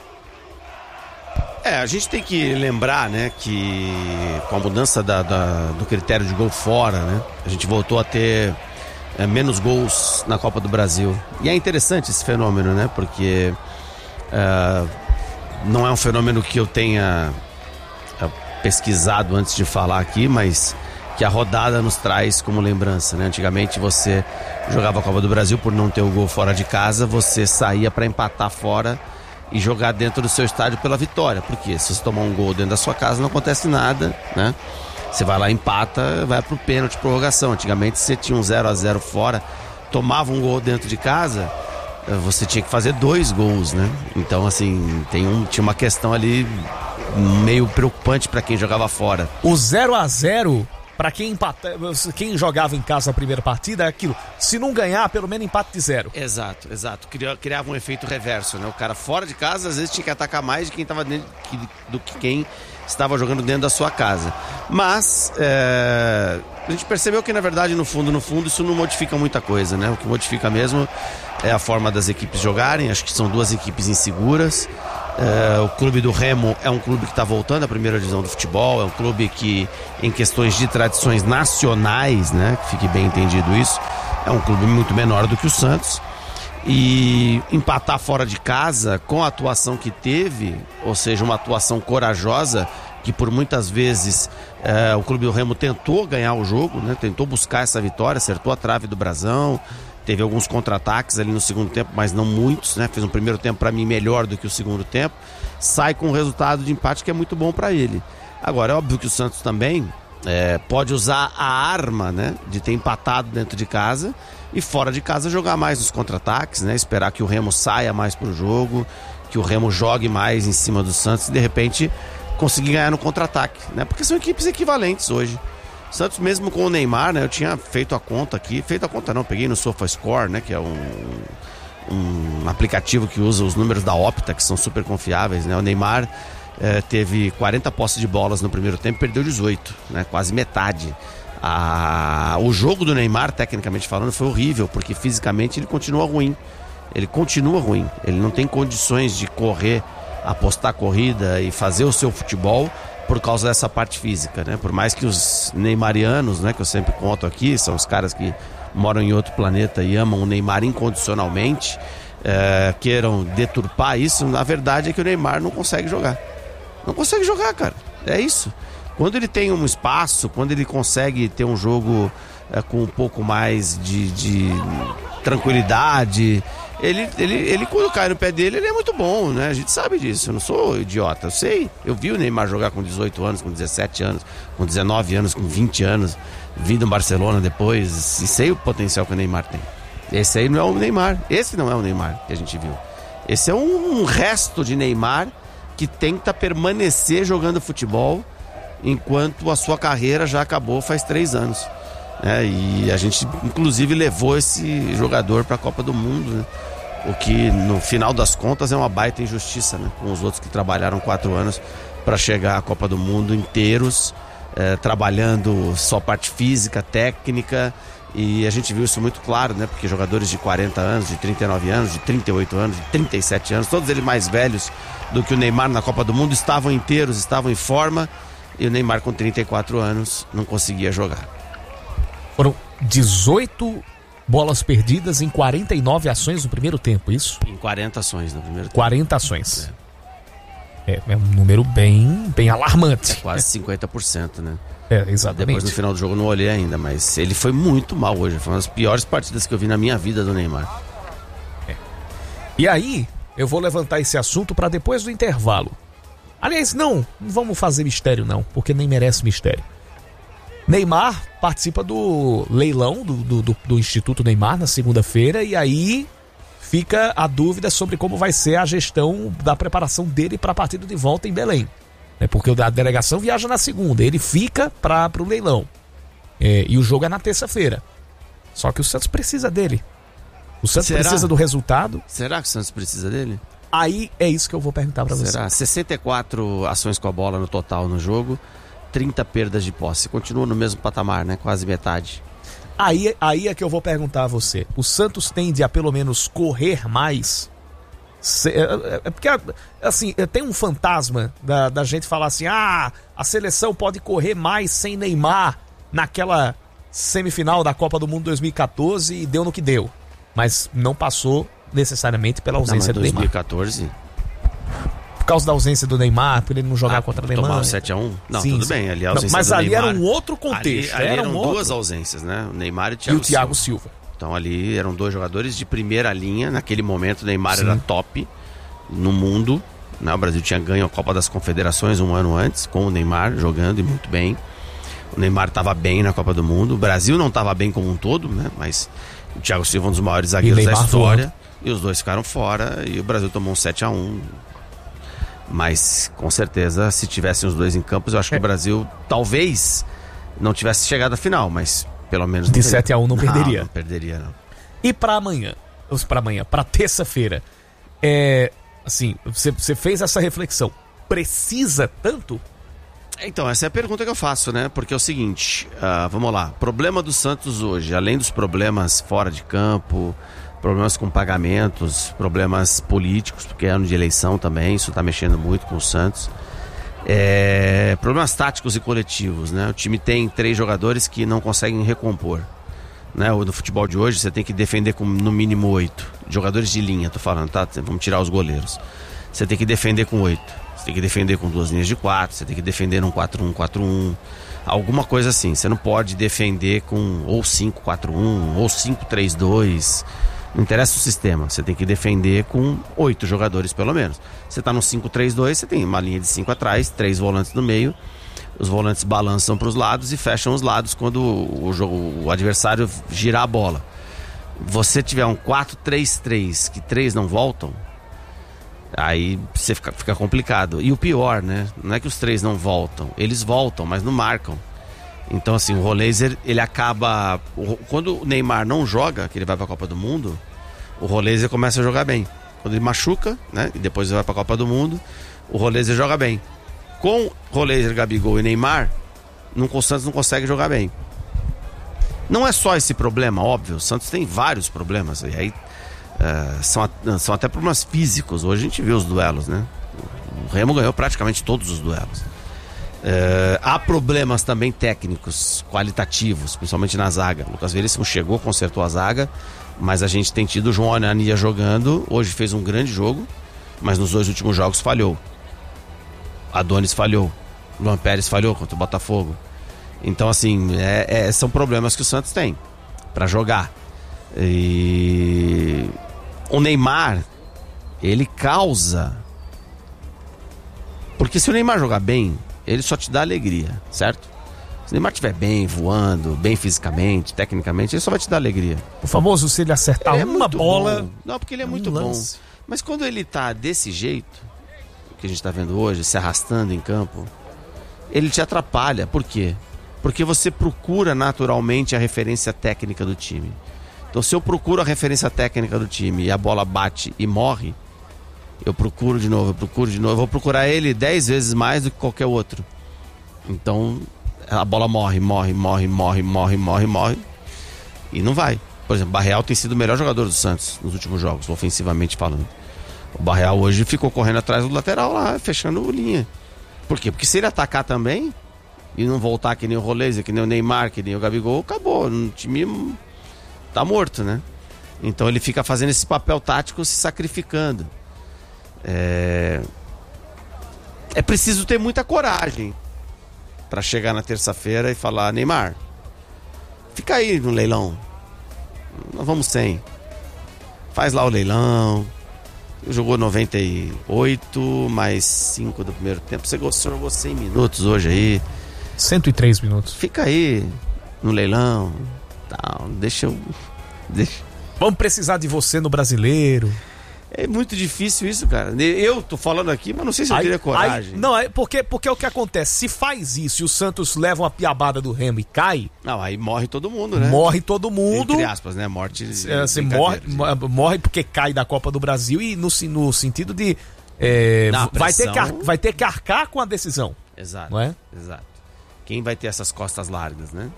É, a gente tem que lembrar, né, que com a mudança da, da, do critério de gol fora, né, a gente voltou a ter é, menos gols na Copa do Brasil. E é interessante esse fenômeno, né, porque é, não é um fenômeno que eu tenha é, pesquisado antes de falar aqui, mas que a rodada nos traz como lembrança, né? Antigamente você jogava a Copa do Brasil, por não ter o gol fora de casa, você saía para empatar fora e jogar dentro do seu estádio pela vitória. Porque se você tomar um gol dentro da sua casa não acontece nada, né? Você vai lá, empata, vai pro pênalti, prorrogação. Antigamente você tinha um zero a zero fora, tomava um gol dentro de casa, você tinha que fazer dois gols, né? Então assim, tem um, tinha uma questão ali meio preocupante para quem jogava fora. O zero a zero Pra quem empata, quem jogava em casa a primeira partida, é aquilo. Se não ganhar, pelo menos empate de zero. Exato, exato. Criava, criava um efeito reverso, né? O cara fora de casa, às vezes, tinha que atacar mais de quem estava dentro do que quem estava jogando dentro da sua casa. Mas é, a gente percebeu que, na verdade, no fundo, no fundo, isso não modifica muita coisa, né? O que modifica mesmo é a forma das equipes jogarem. Acho que são duas equipes inseguras. É, o clube do Remo é um clube que está voltando à primeira divisão do futebol, é um clube que, em questões de tradições nacionais, né, que fique bem entendido isso, é um clube muito menor do que o Santos, e empatar fora de casa com a atuação que teve, ou seja, uma atuação corajosa, que por muitas vezes é, o clube do Remo tentou ganhar o jogo, né, tentou buscar essa vitória, acertou a trave do Brasão. Teve alguns contra-ataques ali no segundo tempo, mas não muitos, né? Fez um primeiro tempo, para mim, melhor do que o segundo tempo. Sai com um resultado de empate que é muito bom para ele. Agora, é óbvio que o Santos também é, pode usar a arma, né? De ter empatado dentro de casa e fora de casa jogar mais nos contra-ataques, né? Esperar que o Remo saia mais pro jogo, que o Remo jogue mais em cima do Santos e, de repente, conseguir ganhar no contra-ataque, né? Porque são equipes equivalentes hoje. Santos mesmo com o Neymar, né? Eu tinha feito a conta aqui, feito a conta não, peguei no SofaScore, né? Que é um, um aplicativo que usa os números da Opta, que são super confiáveis, né? O Neymar eh, teve quarenta posses de bolas no primeiro tempo, perdeu dezoito, né? Quase metade. Ah, o jogo do Neymar, tecnicamente falando, foi horrível, porque fisicamente ele continua ruim. Ele continua ruim, ele não tem condições de correr, apostar corrida e fazer o seu futebol por causa dessa parte física, né? Por mais que os neymarianos, né, que eu sempre conto aqui, são os caras que moram em outro planeta e amam o Neymar incondicionalmente, é, queiram deturpar isso, na verdade é que o Neymar não consegue jogar. Não consegue jogar, cara. É isso. Quando ele tem um espaço, quando ele consegue ter um jogo é, com um pouco mais de, de tranquilidade, Ele, ele, ele, quando cai no pé dele, ele é muito bom, né? A gente sabe disso, eu não sou idiota, eu sei. Eu vi o Neymar jogar com dezoito anos, com dezessete anos, com dezenove anos, com vinte anos, vi do Barcelona depois, e sei o potencial que o Neymar tem. Esse aí não é o Neymar, esse não é o Neymar que a gente viu. Esse é um, um resto de Neymar que tenta permanecer jogando futebol enquanto a sua carreira já acabou faz três anos. É, e a gente inclusive levou esse jogador para a Copa do Mundo, né? O que no final das contas é uma baita injustiça, né? Com os outros que trabalharam quatro anos para chegar à Copa do Mundo inteiros, é, trabalhando só parte física, técnica, e a gente viu isso muito claro, né? Porque jogadores de quarenta anos, de trinta e nove anos, de trinta e oito anos, de trinta e sete anos, todos eles mais velhos do que o Neymar na Copa do Mundo, estavam inteiros, estavam em forma, e o Neymar com trinta e quatro anos não conseguia jogar. Foram dezoito bolas perdidas em quarenta e nove ações no primeiro tempo, isso? Em quarenta ações no primeiro tempo. quarenta ações. É, é, é um número bem, bem alarmante. É quase cinquenta por cento, né? É, exatamente. Depois no final do jogo eu não olhei ainda, mas ele foi muito mal hoje. Foi uma das piores partidas que eu vi na minha vida do Neymar. É. E aí, eu vou levantar esse assunto para depois do intervalo. Aliás, não, não vamos fazer mistério não, porque nem merece mistério. Neymar participa do leilão do, do, do, do Instituto Neymar na segunda-feira, e aí fica a dúvida sobre como vai ser a gestão da preparação dele para a partida de volta em Belém. É porque a delegação viaja na segunda, ele fica para o leilão. É, e o jogo é na terça-feira. Só que o Santos precisa dele. O Santos Será? precisa do resultado. Será que o Santos precisa dele? Aí é isso que eu vou perguntar para você. Será? sessenta e quatro ações com a bola no total no jogo, trinta perdas de posse. Continua no mesmo patamar, né? Quase metade. Aí, aí é que eu vou perguntar a você. O Santos tende a pelo menos correr mais? Se, é, é porque, assim, tem um fantasma da, da gente falar assim, ah, a seleção pode correr mais sem Neymar naquela semifinal da Copa do Mundo dois mil e catorze e deu no que deu. Mas não passou necessariamente pela ausência não, do Neymar. dois mil e catorze? Por causa da ausência do Neymar, por ele não jogar ah, contra a Alemanha. Tomar o sete a um? Não, sim, tudo sim. bem. Ali a ausência não, mas do ali Neymar, era um outro contexto. Ali, ali era eram um duas outro... ausências, né? O Neymar e o E Thiago, o Thiago Silva. Silva. Então ali eram dois jogadores de primeira linha. Naquele momento o Neymar sim. era top no mundo, né? O Brasil tinha ganho a Copa das Confederações um ano antes, com o Neymar jogando e muito bem. O Neymar estava bem na Copa do Mundo. O Brasil não estava bem como um todo, né? Mas o Thiago Silva é um dos maiores zagueiros da história. Voando. E os dois ficaram fora e o Brasil tomou um sete a um. Mas com certeza, se tivessem os dois em campos, eu acho que é. o Brasil talvez não tivesse chegado à final, mas pelo menos... De sete a um não perderia. Não, não perderia, não. E pra amanhã? Ou pra amanhã? Pra terça-feira? É... Assim, você, você fez essa reflexão. Precisa tanto? Então, essa é a pergunta que eu faço, né? Porque é o seguinte, uh, vamos lá. Problema do Santos hoje, além dos problemas fora de campo, problemas com pagamentos, problemas políticos, porque é ano de eleição também, isso tá mexendo muito com o Santos. É, problemas táticos e coletivos, né? O time tem três jogadores que não conseguem recompor, né? No futebol de hoje você tem que defender com no mínimo oito jogadores de linha, tô falando, tá? Vamos tirar os goleiros. Você tem que defender com oito, você tem que defender com duas linhas de quatro, você tem que defender num quatro um quatro um, alguma coisa assim. Você não pode defender com ou cinco quatro um ou cinco três dois. Não interessa o sistema, você tem que defender com oito jogadores pelo menos. Você tá no cinco três dois, você tem uma linha de cinco atrás, três volantes no meio. Os volantes balançam para os lados e fecham os lados quando o, o, o adversário girar a bola. Você tiver um quatro três três, que três não voltam, aí você fica, fica complicado. E o pior, né? Não é que os três não voltam, eles voltam, mas não marcam. Então assim, o Roleiser, ele acaba... Quando o Neymar não joga, que ele vai para a Copa do Mundo, o Roleiser começa a jogar bem. Quando ele machuca, né? E depois ele vai para a Copa do Mundo, o Roleiser joga bem. Com Roleiser, Gabigol e Neymar, o Santos não consegue jogar bem. Não é só esse problema, óbvio. O Santos tem vários problemas. E aí uh, são, são até problemas físicos. Hoje a gente viu os duelos, né? O Remo ganhou praticamente todos os duelos. Uh, há problemas também técnicos, qualitativos, principalmente na zaga. O Lucas Veríssimo chegou, consertou a zaga, mas a gente tem tido o João Anania jogando. Hoje fez um grande jogo, mas nos dois últimos jogos falhou. Adonis falhou, Luan Pérez falhou contra o Botafogo. Então assim, é, é, são problemas que o Santos tem para jogar. E o Neymar, ele causa, porque se o Neymar jogar bem, ele só te dá alegria, certo? Se o Neymar estiver bem, voando, bem fisicamente, tecnicamente, ele só vai te dar alegria. O famoso, se ele acertar ele uma é bola... Bom. Não, porque ele é um muito lance. bom. Mas quando ele tá desse jeito, que a gente tá vendo hoje, se arrastando em campo, ele te atrapalha. Por quê? Porque você procura naturalmente a referência técnica do time. Então se eu procuro a referência técnica do time e a bola bate e morre, eu procuro de novo, eu procuro de novo, eu vou procurar ele dez vezes mais do que qualquer outro. Então a bola morre, morre, morre, morre, morre, morre, morre e não vai. Por exemplo, o Barreal tem sido o melhor jogador do Santos nos últimos jogos, ofensivamente falando. O Barreal hoje ficou correndo atrás do lateral lá, fechando linha. Por quê? Porque se ele atacar também e não voltar que nem o Roleiser, que nem o Neymar, que nem o Gabigol, acabou. O time tá morto, né? Então ele fica fazendo esse papel tático, se sacrificando. É, é preciso ter muita coragem para chegar na terça-feira e falar: Neymar, fica aí no leilão, nós vamos sem. Faz lá o leilão. Jogou noventa e oito mais cinco do primeiro tempo. Você jogou cem minutos hoje aí. cento e três minutos. Fica aí no leilão. Tal, deixa eu. Deixa. Vamos precisar de você no Brasileiro. É muito difícil isso, cara. Eu tô falando aqui, mas não sei se eu aí, teria coragem. Aí, não, é porque, porque é o que acontece. Se faz isso e o Santos leva uma piabada do Remo e cai... Não, aí morre todo mundo, né? Morre todo mundo. Entre aspas, né? Morte... É, você morre, morre porque cai da Copa do Brasil e no, no sentido de... É, não, vai, ter que, vai ter que arcar com a decisão. Exato, não é? Exato. Quem vai ter essas costas largas, né?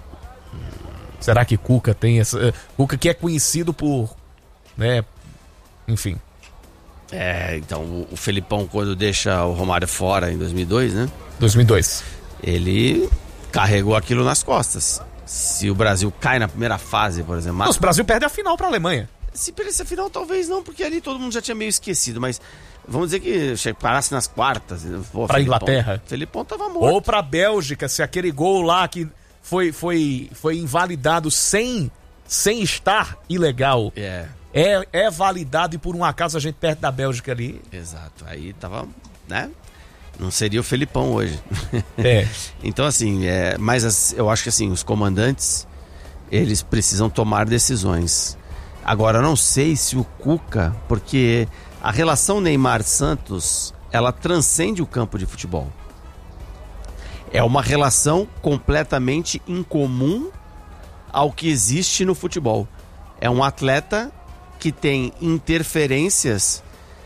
Será que Cuca tem essa... Cuca que é conhecido por... né? Enfim. É, então, o, o Felipão, quando deixa o Romário fora em dois mil e dois, né? dois mil e dois. Ele carregou aquilo nas costas. Se o Brasil cai na primeira fase, por exemplo... Não, se o Brasil perde a final pra Alemanha. Se perdesse a final, talvez não, porque ali todo mundo já tinha meio esquecido, mas vamos dizer que parasse nas quartas. Pô, pra Felipão, Inglaterra. Felipão tava morto. Ou pra Bélgica, se aquele gol lá que foi, foi, foi invalidado sem, sem estar ilegal... É... É, é validado e por um acaso a gente perde da Bélgica ali. Exato, aí tava, né? Não seria o Felipão hoje. É. Então assim, é, mas as, eu acho que assim, os comandantes, eles precisam tomar decisões. Agora, eu não sei se o Cuca, porque a relação Neymar-Santos, ela transcende o campo de futebol. É uma relação completamente incomum ao que existe no futebol. É um atleta que tem interferências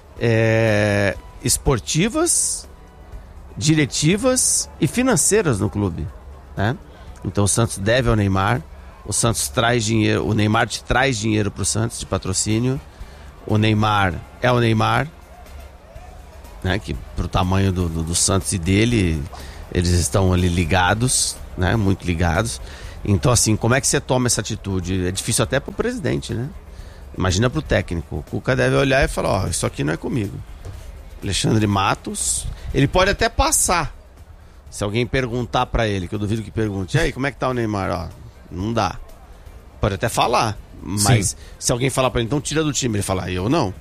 é, esportivas, diretivas e financeiras no clube, né? Então o Santos deve ao Neymar, o Santos traz dinheiro, o Neymar te traz dinheiro para o Santos de patrocínio, o Neymar é o Neymar, né? Que pro tamanho do, do, do Santos e dele, eles estão ali ligados, né? Muito ligados. Então, assim, como é que você toma essa atitude? É difícil até pro presidente, né? Imagina pro técnico. O Cuca deve olhar e falar, ó, oh, isso aqui não é comigo. Alexandre Matos, ele pode até passar. Se alguém perguntar pra ele, que eu duvido que pergunte, e aí, como é que tá o Neymar? Ó, não dá. Pode até falar, mas Sim. se alguém falar pra ele, então tira do time, ele fala, eu não.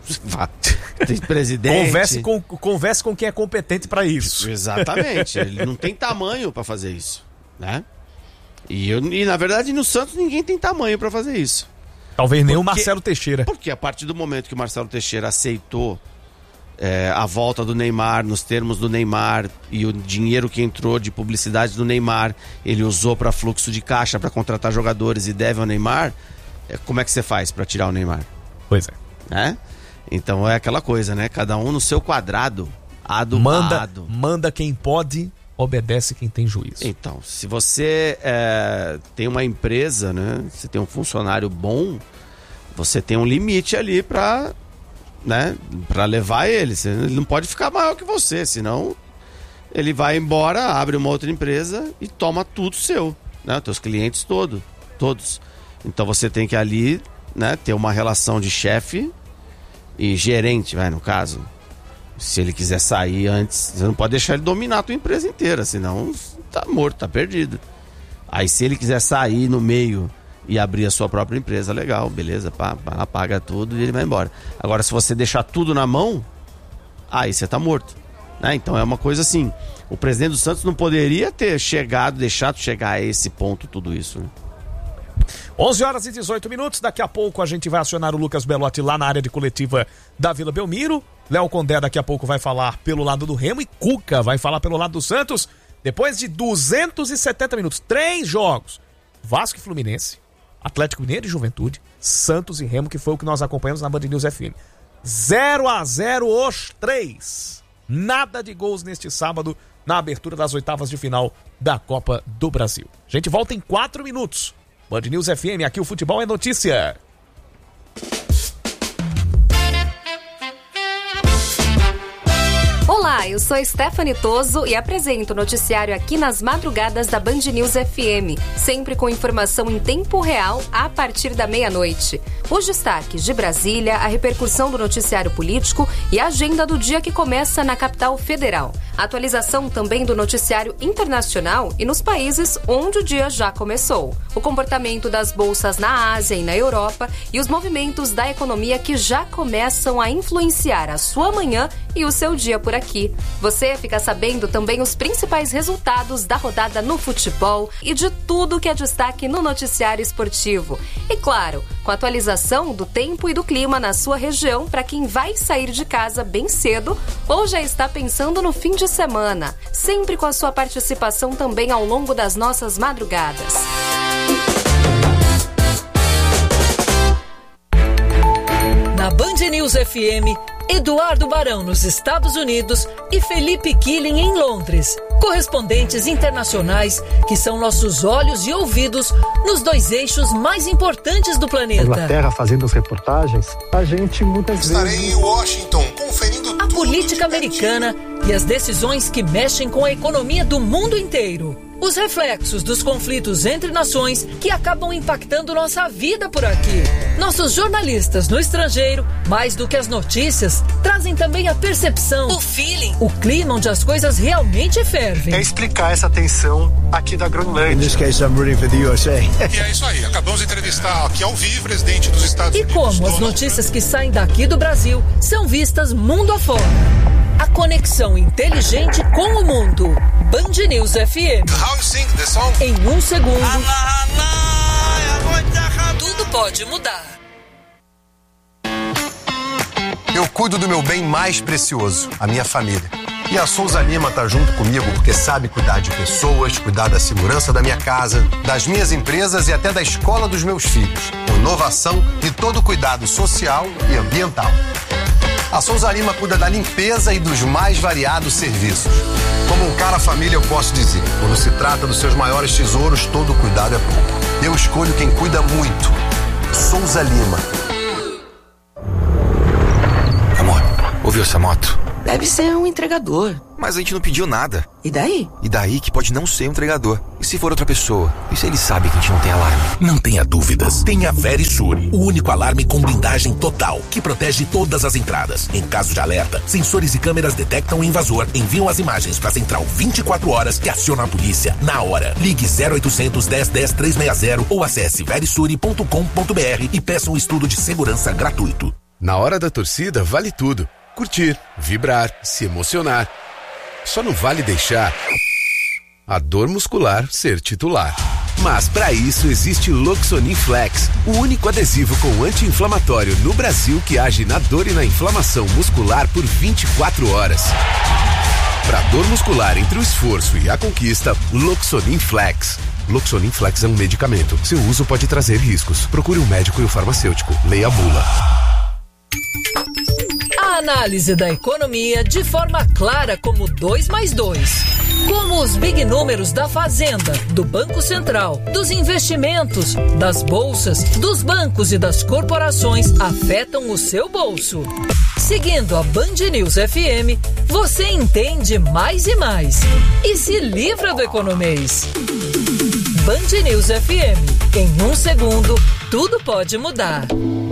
Tem presidente. Converse com, converse com quem é competente pra isso. Exatamente. Ele não tem tamanho pra fazer isso, né? E, eu, e na verdade no Santos ninguém tem tamanho pra fazer isso. Talvez nem porque, o Marcelo Teixeira. Porque a partir do momento que o Marcelo Teixeira aceitou é, a volta do Neymar, nos termos do Neymar, e o dinheiro que entrou de publicidade do Neymar, ele usou para fluxo de caixa, para contratar jogadores e deve ao Neymar, é, como é que você faz para tirar o Neymar? Pois é. Né? Então é aquela coisa, né? Cada um no seu quadrado, ado manda, ado. Manda quem pode, obedece quem tem juízo. Então, se você é, tem uma empresa, né? Você tem um funcionário bom, você tem um limite ali para, né? Para levar ele. Ele não pode ficar maior que você, senão ele vai embora, abre uma outra empresa e toma tudo seu, né? Teus clientes todos, todos. Então você tem que ali, né? Ter uma relação de chefe e gerente, vai, no caso. Se ele quiser sair antes, você não pode deixar ele dominar a tua empresa inteira, senão tá morto, tá perdido. Aí se ele quiser sair no meio e abrir a sua própria empresa, legal, beleza, pá, pá, paga tudo e ele vai embora. Agora, se você deixar tudo na mão, aí você tá morto, né? Então é uma coisa assim, o presidente do Santos não poderia ter chegado, deixado chegar a esse ponto tudo isso, né? onze horas e dezoito minutos, daqui a pouco a gente vai acionar o Lucas Belotti lá na área de coletiva da Vila Belmiro. Léo Condé daqui a pouco vai falar pelo lado do Remo e Cuca vai falar pelo lado do Santos. Depois de duzentos e setenta minutos, três jogos, Vasco e Fluminense, Atlético Mineiro e Juventude, Santos e Remo, que foi o que nós acompanhamos na Band News F M. zero a zero os três. Nada de gols neste sábado na abertura das oitavas de final da Copa do Brasil. A gente volta em quatro minutos. Band News F M, aqui o futebol é notícia. Olá, eu sou Stephanie Toso e apresento o noticiário aqui nas madrugadas da Band News F M, sempre com informação em tempo real a partir da meia-noite. Os destaques de Brasília, a repercussão do noticiário político e a agenda do dia que começa na capital federal. Atualização também do noticiário internacional e nos países onde o dia já começou. O comportamento das bolsas na Ásia e na Europa e os movimentos da economia que já começam a influenciar a sua manhã e o seu dia por aqui. Você fica sabendo também os principais resultados da rodada no futebol e de tudo que é destaque no noticiário esportivo. E claro, com a atualização do tempo e do clima na sua região para quem vai sair de casa bem cedo ou já está pensando no fim de semana. Sempre com a sua participação também ao longo das nossas madrugadas. Na Band News F M, Eduardo Barão nos Estados Unidos e Felipe Killing em Londres. Correspondentes internacionais que são nossos olhos e ouvidos nos dois eixos mais importantes do planeta. Inglaterra fazendo as reportagens, a gente muitas Estarei vezes... em Washington conferindo a política americana e as decisões que mexem com a economia do mundo inteiro. Os reflexos dos conflitos entre nações que acabam impactando nossa vida por aqui. Nossos jornalistas no estrangeiro, mais do que as notícias, trazem também a percepção, o feeling, o clima onde as coisas realmente fervem. É explicar essa tensão aqui da Groenlândia. In this case, I'm rooting for the U S A. E é isso aí, acabamos de entrevistar aqui ao vivo o presidente dos Estados e Unidos. E como as notícias que saem daqui do Brasil são vistas mundo afora. A conexão inteligente com o mundo. Band News F M. How you sing the song? Em um segundo, tudo pode mudar. Eu cuido do meu bem mais precioso, a minha família. E a Souza Lima tá junto comigo porque sabe cuidar de pessoas, cuidar da segurança da minha casa, das minhas empresas e até da escola dos meus filhos. Com inovação e todo cuidado social e ambiental. A Souza Lima cuida da limpeza e dos mais variados serviços. Como um cara família, eu posso dizer, quando se trata dos seus maiores tesouros, todo cuidado é pouco. Eu escolho quem cuida muito. Souza Lima. Amor, ouviu essa moto? Deve ser um entregador. Mas a gente não pediu nada. E daí? E daí que pode não ser um entregador. E se for outra pessoa? E se ele sabe que a gente não tem alarme? Não tenha dúvidas. Tem a Verisure, o único alarme com blindagem total, que protege todas as entradas. Em caso de alerta, sensores e câmeras detectam o invasor, enviam as imagens para a central vinte e quatro horas e aciona a polícia na hora. Ligue zero oitocentos, dez, dez, trezentos e sessenta ou acesse verisure ponto com ponto b r e peça um estudo de segurança gratuito. Na hora da torcida, vale tudo. Curtir, vibrar, se emocionar. Só não vale deixar a dor muscular ser titular. Mas para isso existe Loxonin Flex, o único adesivo com anti-inflamatório no Brasil que age na dor e na inflamação muscular por vinte e quatro horas. Para dor muscular entre o esforço e a conquista, Loxonin Flex. Loxonin Flex é um medicamento. Seu uso pode trazer riscos. Procure um médico e um farmacêutico. Leia a bula. A análise da economia de forma clara como dois mais dois. Como os big números da Fazenda, do Banco Central, dos investimentos, das bolsas, dos bancos e das corporações afetam o seu bolso. Seguindo a Band News F M, você entende mais e mais. E se livra do economês. Band News F M. Em um segundo, tudo pode mudar.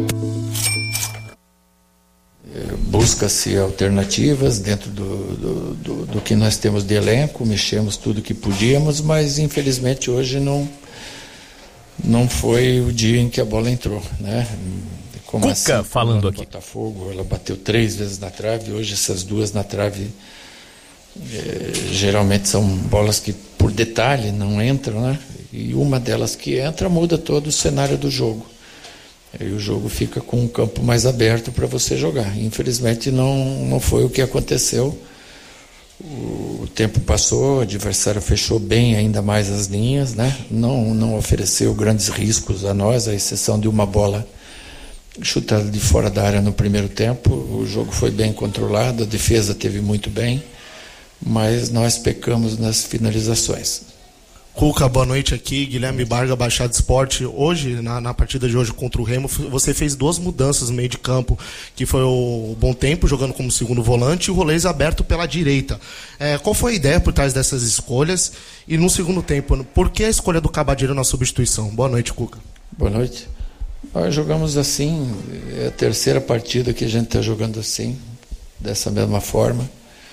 Busca-se alternativas dentro do, do, do, do que nós temos de elenco, mexemos tudo que podíamos, mas infelizmente hoje não, não foi o dia em que a bola entrou, né? Como Cuca assim, falando aqui. Botafogo, ela bateu três vezes na trave, hoje essas duas na trave é, geralmente são bolas que por detalhe não entram, né? E uma delas que entra muda todo o cenário do jogo. Aí o jogo fica com um campo mais aberto para você jogar. Infelizmente não, não foi o que aconteceu. O tempo passou, o adversário fechou bem ainda mais as linhas, né? Não, não ofereceu grandes riscos a nós, à exceção de uma bola chutada de fora da área no primeiro tempo. O jogo foi bem controlado, a defesa teve muito bem, mas nós pecamos nas finalizações. Cuca, boa noite aqui, Guilherme Barga, Baixada Esporte. Hoje, na, na partida de hoje contra o Remo, você fez duas mudanças no meio de campo, que foi o Bom Tempo jogando como segundo volante e o Rolês aberto pela direita. É, qual foi a ideia por trás dessas escolhas? E no segundo tempo, por que a escolha do Cabadeiro na substituição? Boa noite, Cuca. Boa noite. Nós jogamos assim, é a terceira partida que a gente está jogando assim, dessa mesma forma.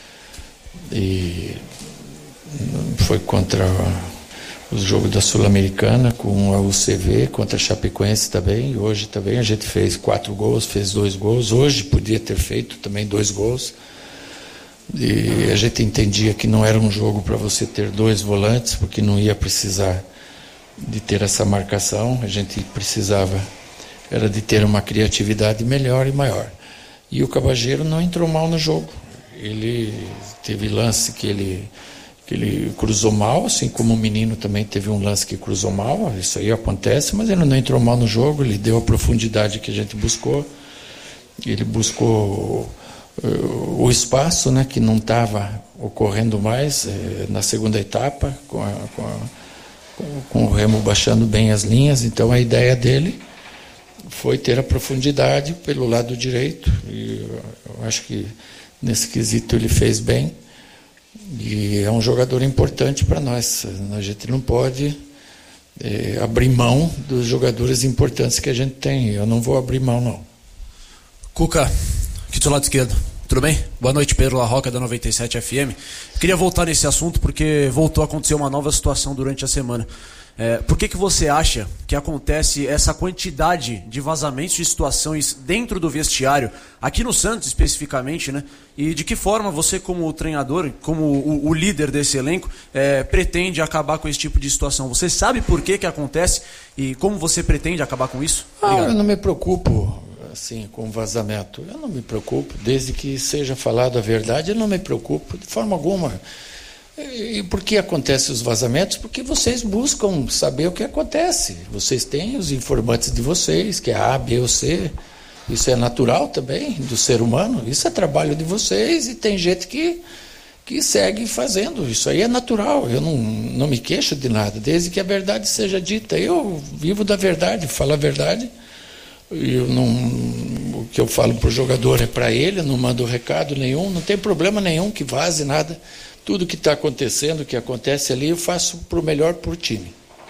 E foi contra o jogo da Sul-Americana com a U C V, contra a Chapecoense também. Hoje também a gente fez quatro gols, fez dois gols. Hoje podia ter feito também dois gols. E a gente entendia que não era um jogo para você ter dois volantes, porque não ia precisar de ter essa marcação. A gente precisava era de ter uma criatividade melhor e maior. E o Cabageiro não entrou mal no jogo. Ele teve lance que ele que ele cruzou mal, assim como o menino também teve um lance que cruzou mal, isso aí acontece, mas ele não entrou mal no jogo, ele deu a profundidade que a gente buscou, ele buscou uh, o espaço, né, que não estava ocorrendo mais uh, na segunda etapa, com, a, com, a, com, com o Remo baixando bem as linhas. Então a ideia dele foi ter a profundidade pelo lado direito, e eu acho que nesse quesito ele fez bem. E é um jogador importante para nós. A gente não pode é, abrir mão dos jogadores importantes que a gente tem. Eu não vou abrir mão, não. Cuca, aqui do seu lado esquerdo. Tudo bem? Boa noite, Pedro La Roca, da noventa e sete F M. Queria voltar nesse assunto porque voltou a acontecer uma nova situação durante a semana. É, por que que você acha que acontece essa quantidade de vazamentos de situações dentro do vestiário, aqui no Santos especificamente, né? E de que forma você, como treinador, como o, o líder desse elenco, é, pretende acabar com esse tipo de situação? Você sabe por que que acontece e como você pretende acabar com isso? Ah, eu não me preocupo assim, com vazamento. Eu não me preocupo, desde que seja falado a verdade, eu não me preocupo de forma alguma. E por que acontecem os vazamentos? Porque vocês buscam saber o que acontece. Vocês têm os informantes de vocês, que é A, B ou C. Isso é natural também do ser humano. Isso é trabalho de vocês e tem gente que, que segue fazendo. Isso aí é natural. Eu não, não me queixo de nada, desde que a verdade seja dita. Eu vivo da verdade, falo a verdade. Eu não, o que eu falo para o jogador é para ele, eu não mando recado nenhum, não tem problema nenhum que vaze nada. Tudo que está acontecendo, o que acontece ali, eu faço para o melhor para o time.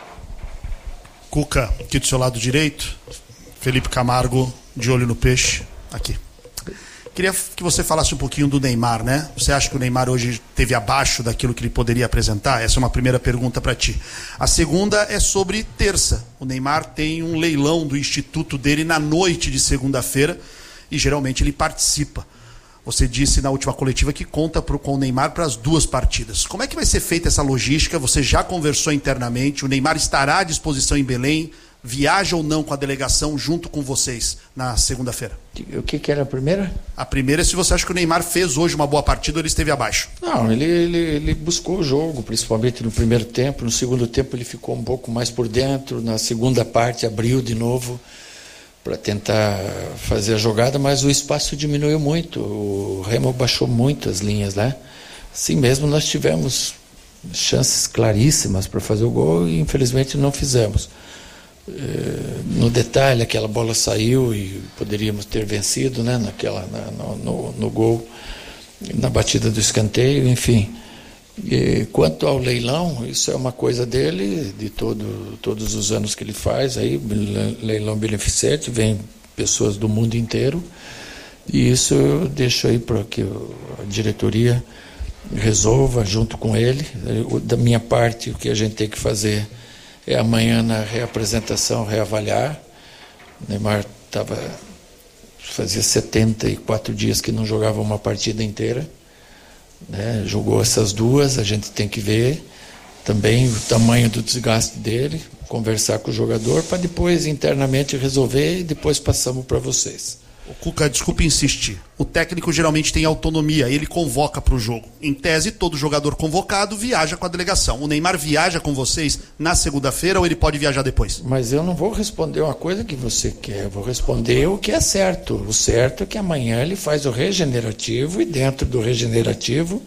Cuca, aqui do seu lado direito, Felipe Camargo, de olho no peixe, aqui. Queria que você falasse um pouquinho do Neymar, né? Você acha que o Neymar hoje esteve abaixo daquilo que ele poderia apresentar? Essa é uma primeira pergunta para ti. A segunda é sobre terça. O Neymar tem um leilão do instituto dele na noite de segunda-feira e geralmente ele participa. Você disse na última coletiva que conta pro, com o Neymar para as duas partidas. Como é que vai ser feita essa logística? Você já conversou internamente? O Neymar estará à disposição em Belém? Viaja ou não com a delegação junto com vocês na segunda-feira? O que, que era a primeira? A primeira é se você acha que o Neymar fez hoje uma boa partida ou ele esteve abaixo. Não, ele, ele, ele buscou o jogo, principalmente no primeiro tempo. No segundo tempo ele ficou um pouco mais por dentro. Na segunda parte abriu de novo para tentar fazer a jogada, mas o espaço diminuiu muito. O Remo baixou muito as linhas, né? Assim mesmo nós tivemos chances claríssimas para fazer o gol e infelizmente não fizemos. No detalhe, aquela bola saiu e poderíamos ter vencido, né? Naquela, na, no, no, no gol, na batida do escanteio, enfim. E quanto ao leilão, isso é uma coisa dele, de todo, todos os anos que ele faz, aí, leilão beneficente, vem pessoas do mundo inteiro, e isso eu deixo aí para que a diretoria resolva junto com ele. Eu, da minha parte, o que a gente tem que fazer é amanhã na reapresentação reavaliar. O Neymar estava, fazia setenta e quatro dias que não jogava uma partida inteira. Né, jogou essas duas, a gente tem que ver também o tamanho do desgaste dele, conversar com o jogador para depois internamente resolver e depois passamos para vocês. O Cuca, desculpe insistir, o técnico geralmente tem autonomia, ele convoca para o jogo. Em tese, todo jogador convocado viaja com a delegação. O Neymar viaja com vocês na segunda-feira ou ele pode viajar depois? Mas eu não vou responder uma coisa que você quer, eu vou responder o que é certo. O certo é que amanhã ele faz o regenerativo e dentro do regenerativo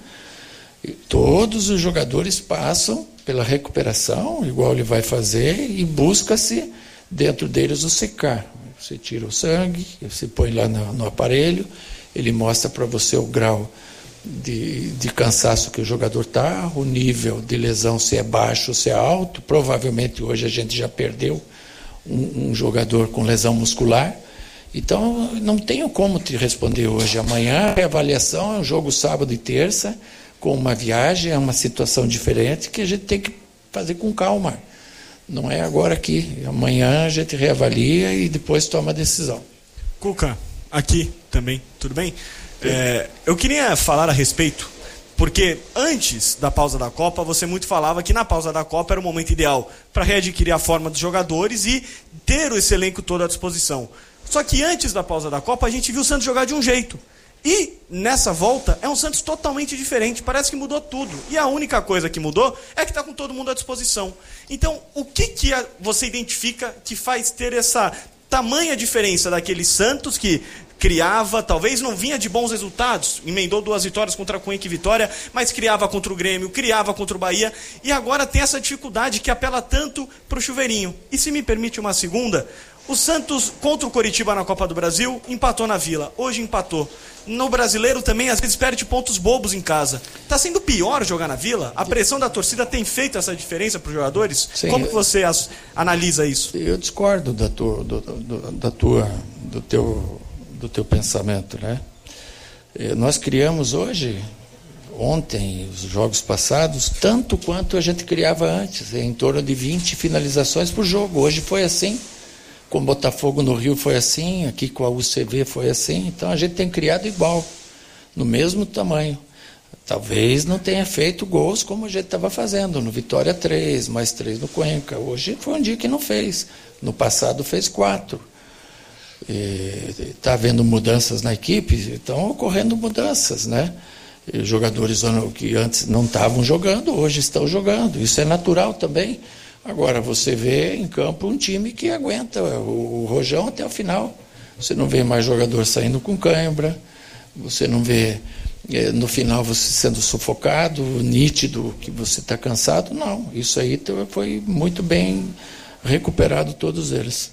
todos os jogadores passam pela recuperação, igual ele vai fazer, e busca-se dentro deles o secar. Você tira o sangue, você põe lá no, no aparelho, ele mostra para você o grau de, de cansaço que o jogador está, o nível de lesão, se é baixo ou se é alto. Provavelmente hoje a gente já perdeu um, um jogador com lesão muscular. Então não tenho como te responder hoje. Amanhã a avaliação é um jogo sábado e terça, com uma viagem, é uma situação diferente que a gente tem que fazer com calma. Não é agora aqui. Amanhã a gente reavalia e depois toma a decisão. Cuca, aqui também, tudo bem? É, eu queria falar a respeito, porque antes da pausa da Copa, você muito falava que na pausa da Copa era o momento ideal para readquirir a forma dos jogadores e ter esse elenco todo à disposição. Só que antes da pausa da Copa, a gente viu o Santos jogar de um jeito. E nessa volta é um Santos totalmente diferente, parece que mudou tudo. E a única coisa que mudou é que está com todo mundo à disposição. Então, o que, que você identifica que faz ter essa tamanha diferença daquele Santos que criava, talvez não vinha de bons resultados, emendou duas vitórias contra a Cuenca e Vitória, mas criava contra o Grêmio, criava contra o Bahia, e agora tem essa dificuldade que apela tanto para o chuveirinho. E se me permite uma segunda, o Santos contra o Coritiba na Copa do Brasil empatou na Vila, hoje empatou. No Brasileiro também às vezes perde pontos bobos em casa. Está sendo pior jogar na Vila? A pressão da torcida tem feito essa diferença para os jogadores? Sim. Como que você as, analisa isso? Eu discordo da tua, do, do, da tua, do teu, do teu pensamento, né? Nós criamos hoje, ontem, os jogos passados, tanto quanto a gente criava antes, em torno de vinte finalizações por jogo. Hoje foi assim. Com o Botafogo no Rio foi assim, aqui com a U C V foi assim, então a gente tem criado igual, no mesmo tamanho. Talvez não tenha feito gols como a gente estava fazendo, no Vitória três, mais três no Cuenca. Hoje foi um dia que não fez, no passado fez quatro. Está havendo mudanças na equipe, estão ocorrendo mudanças, né? E jogadores que antes não estavam jogando, hoje estão jogando. Isso é natural também. Agora, você vê em campo um time que aguenta o, o rojão até o final. Você não vê mais jogador saindo com cãibra, você não vê eh, no final você sendo sufocado, nítido que você está cansado. Não, isso aí foi muito bem recuperado, todos eles.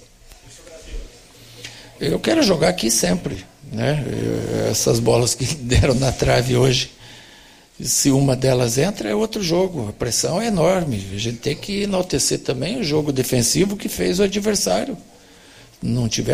Eu quero jogar aqui sempre, né? Essas bolas que deram na trave hoje, se uma delas entra, é outro jogo. A pressão é enorme. A gente tem que enaltecer também o jogo defensivo que fez o adversário. Não tivemos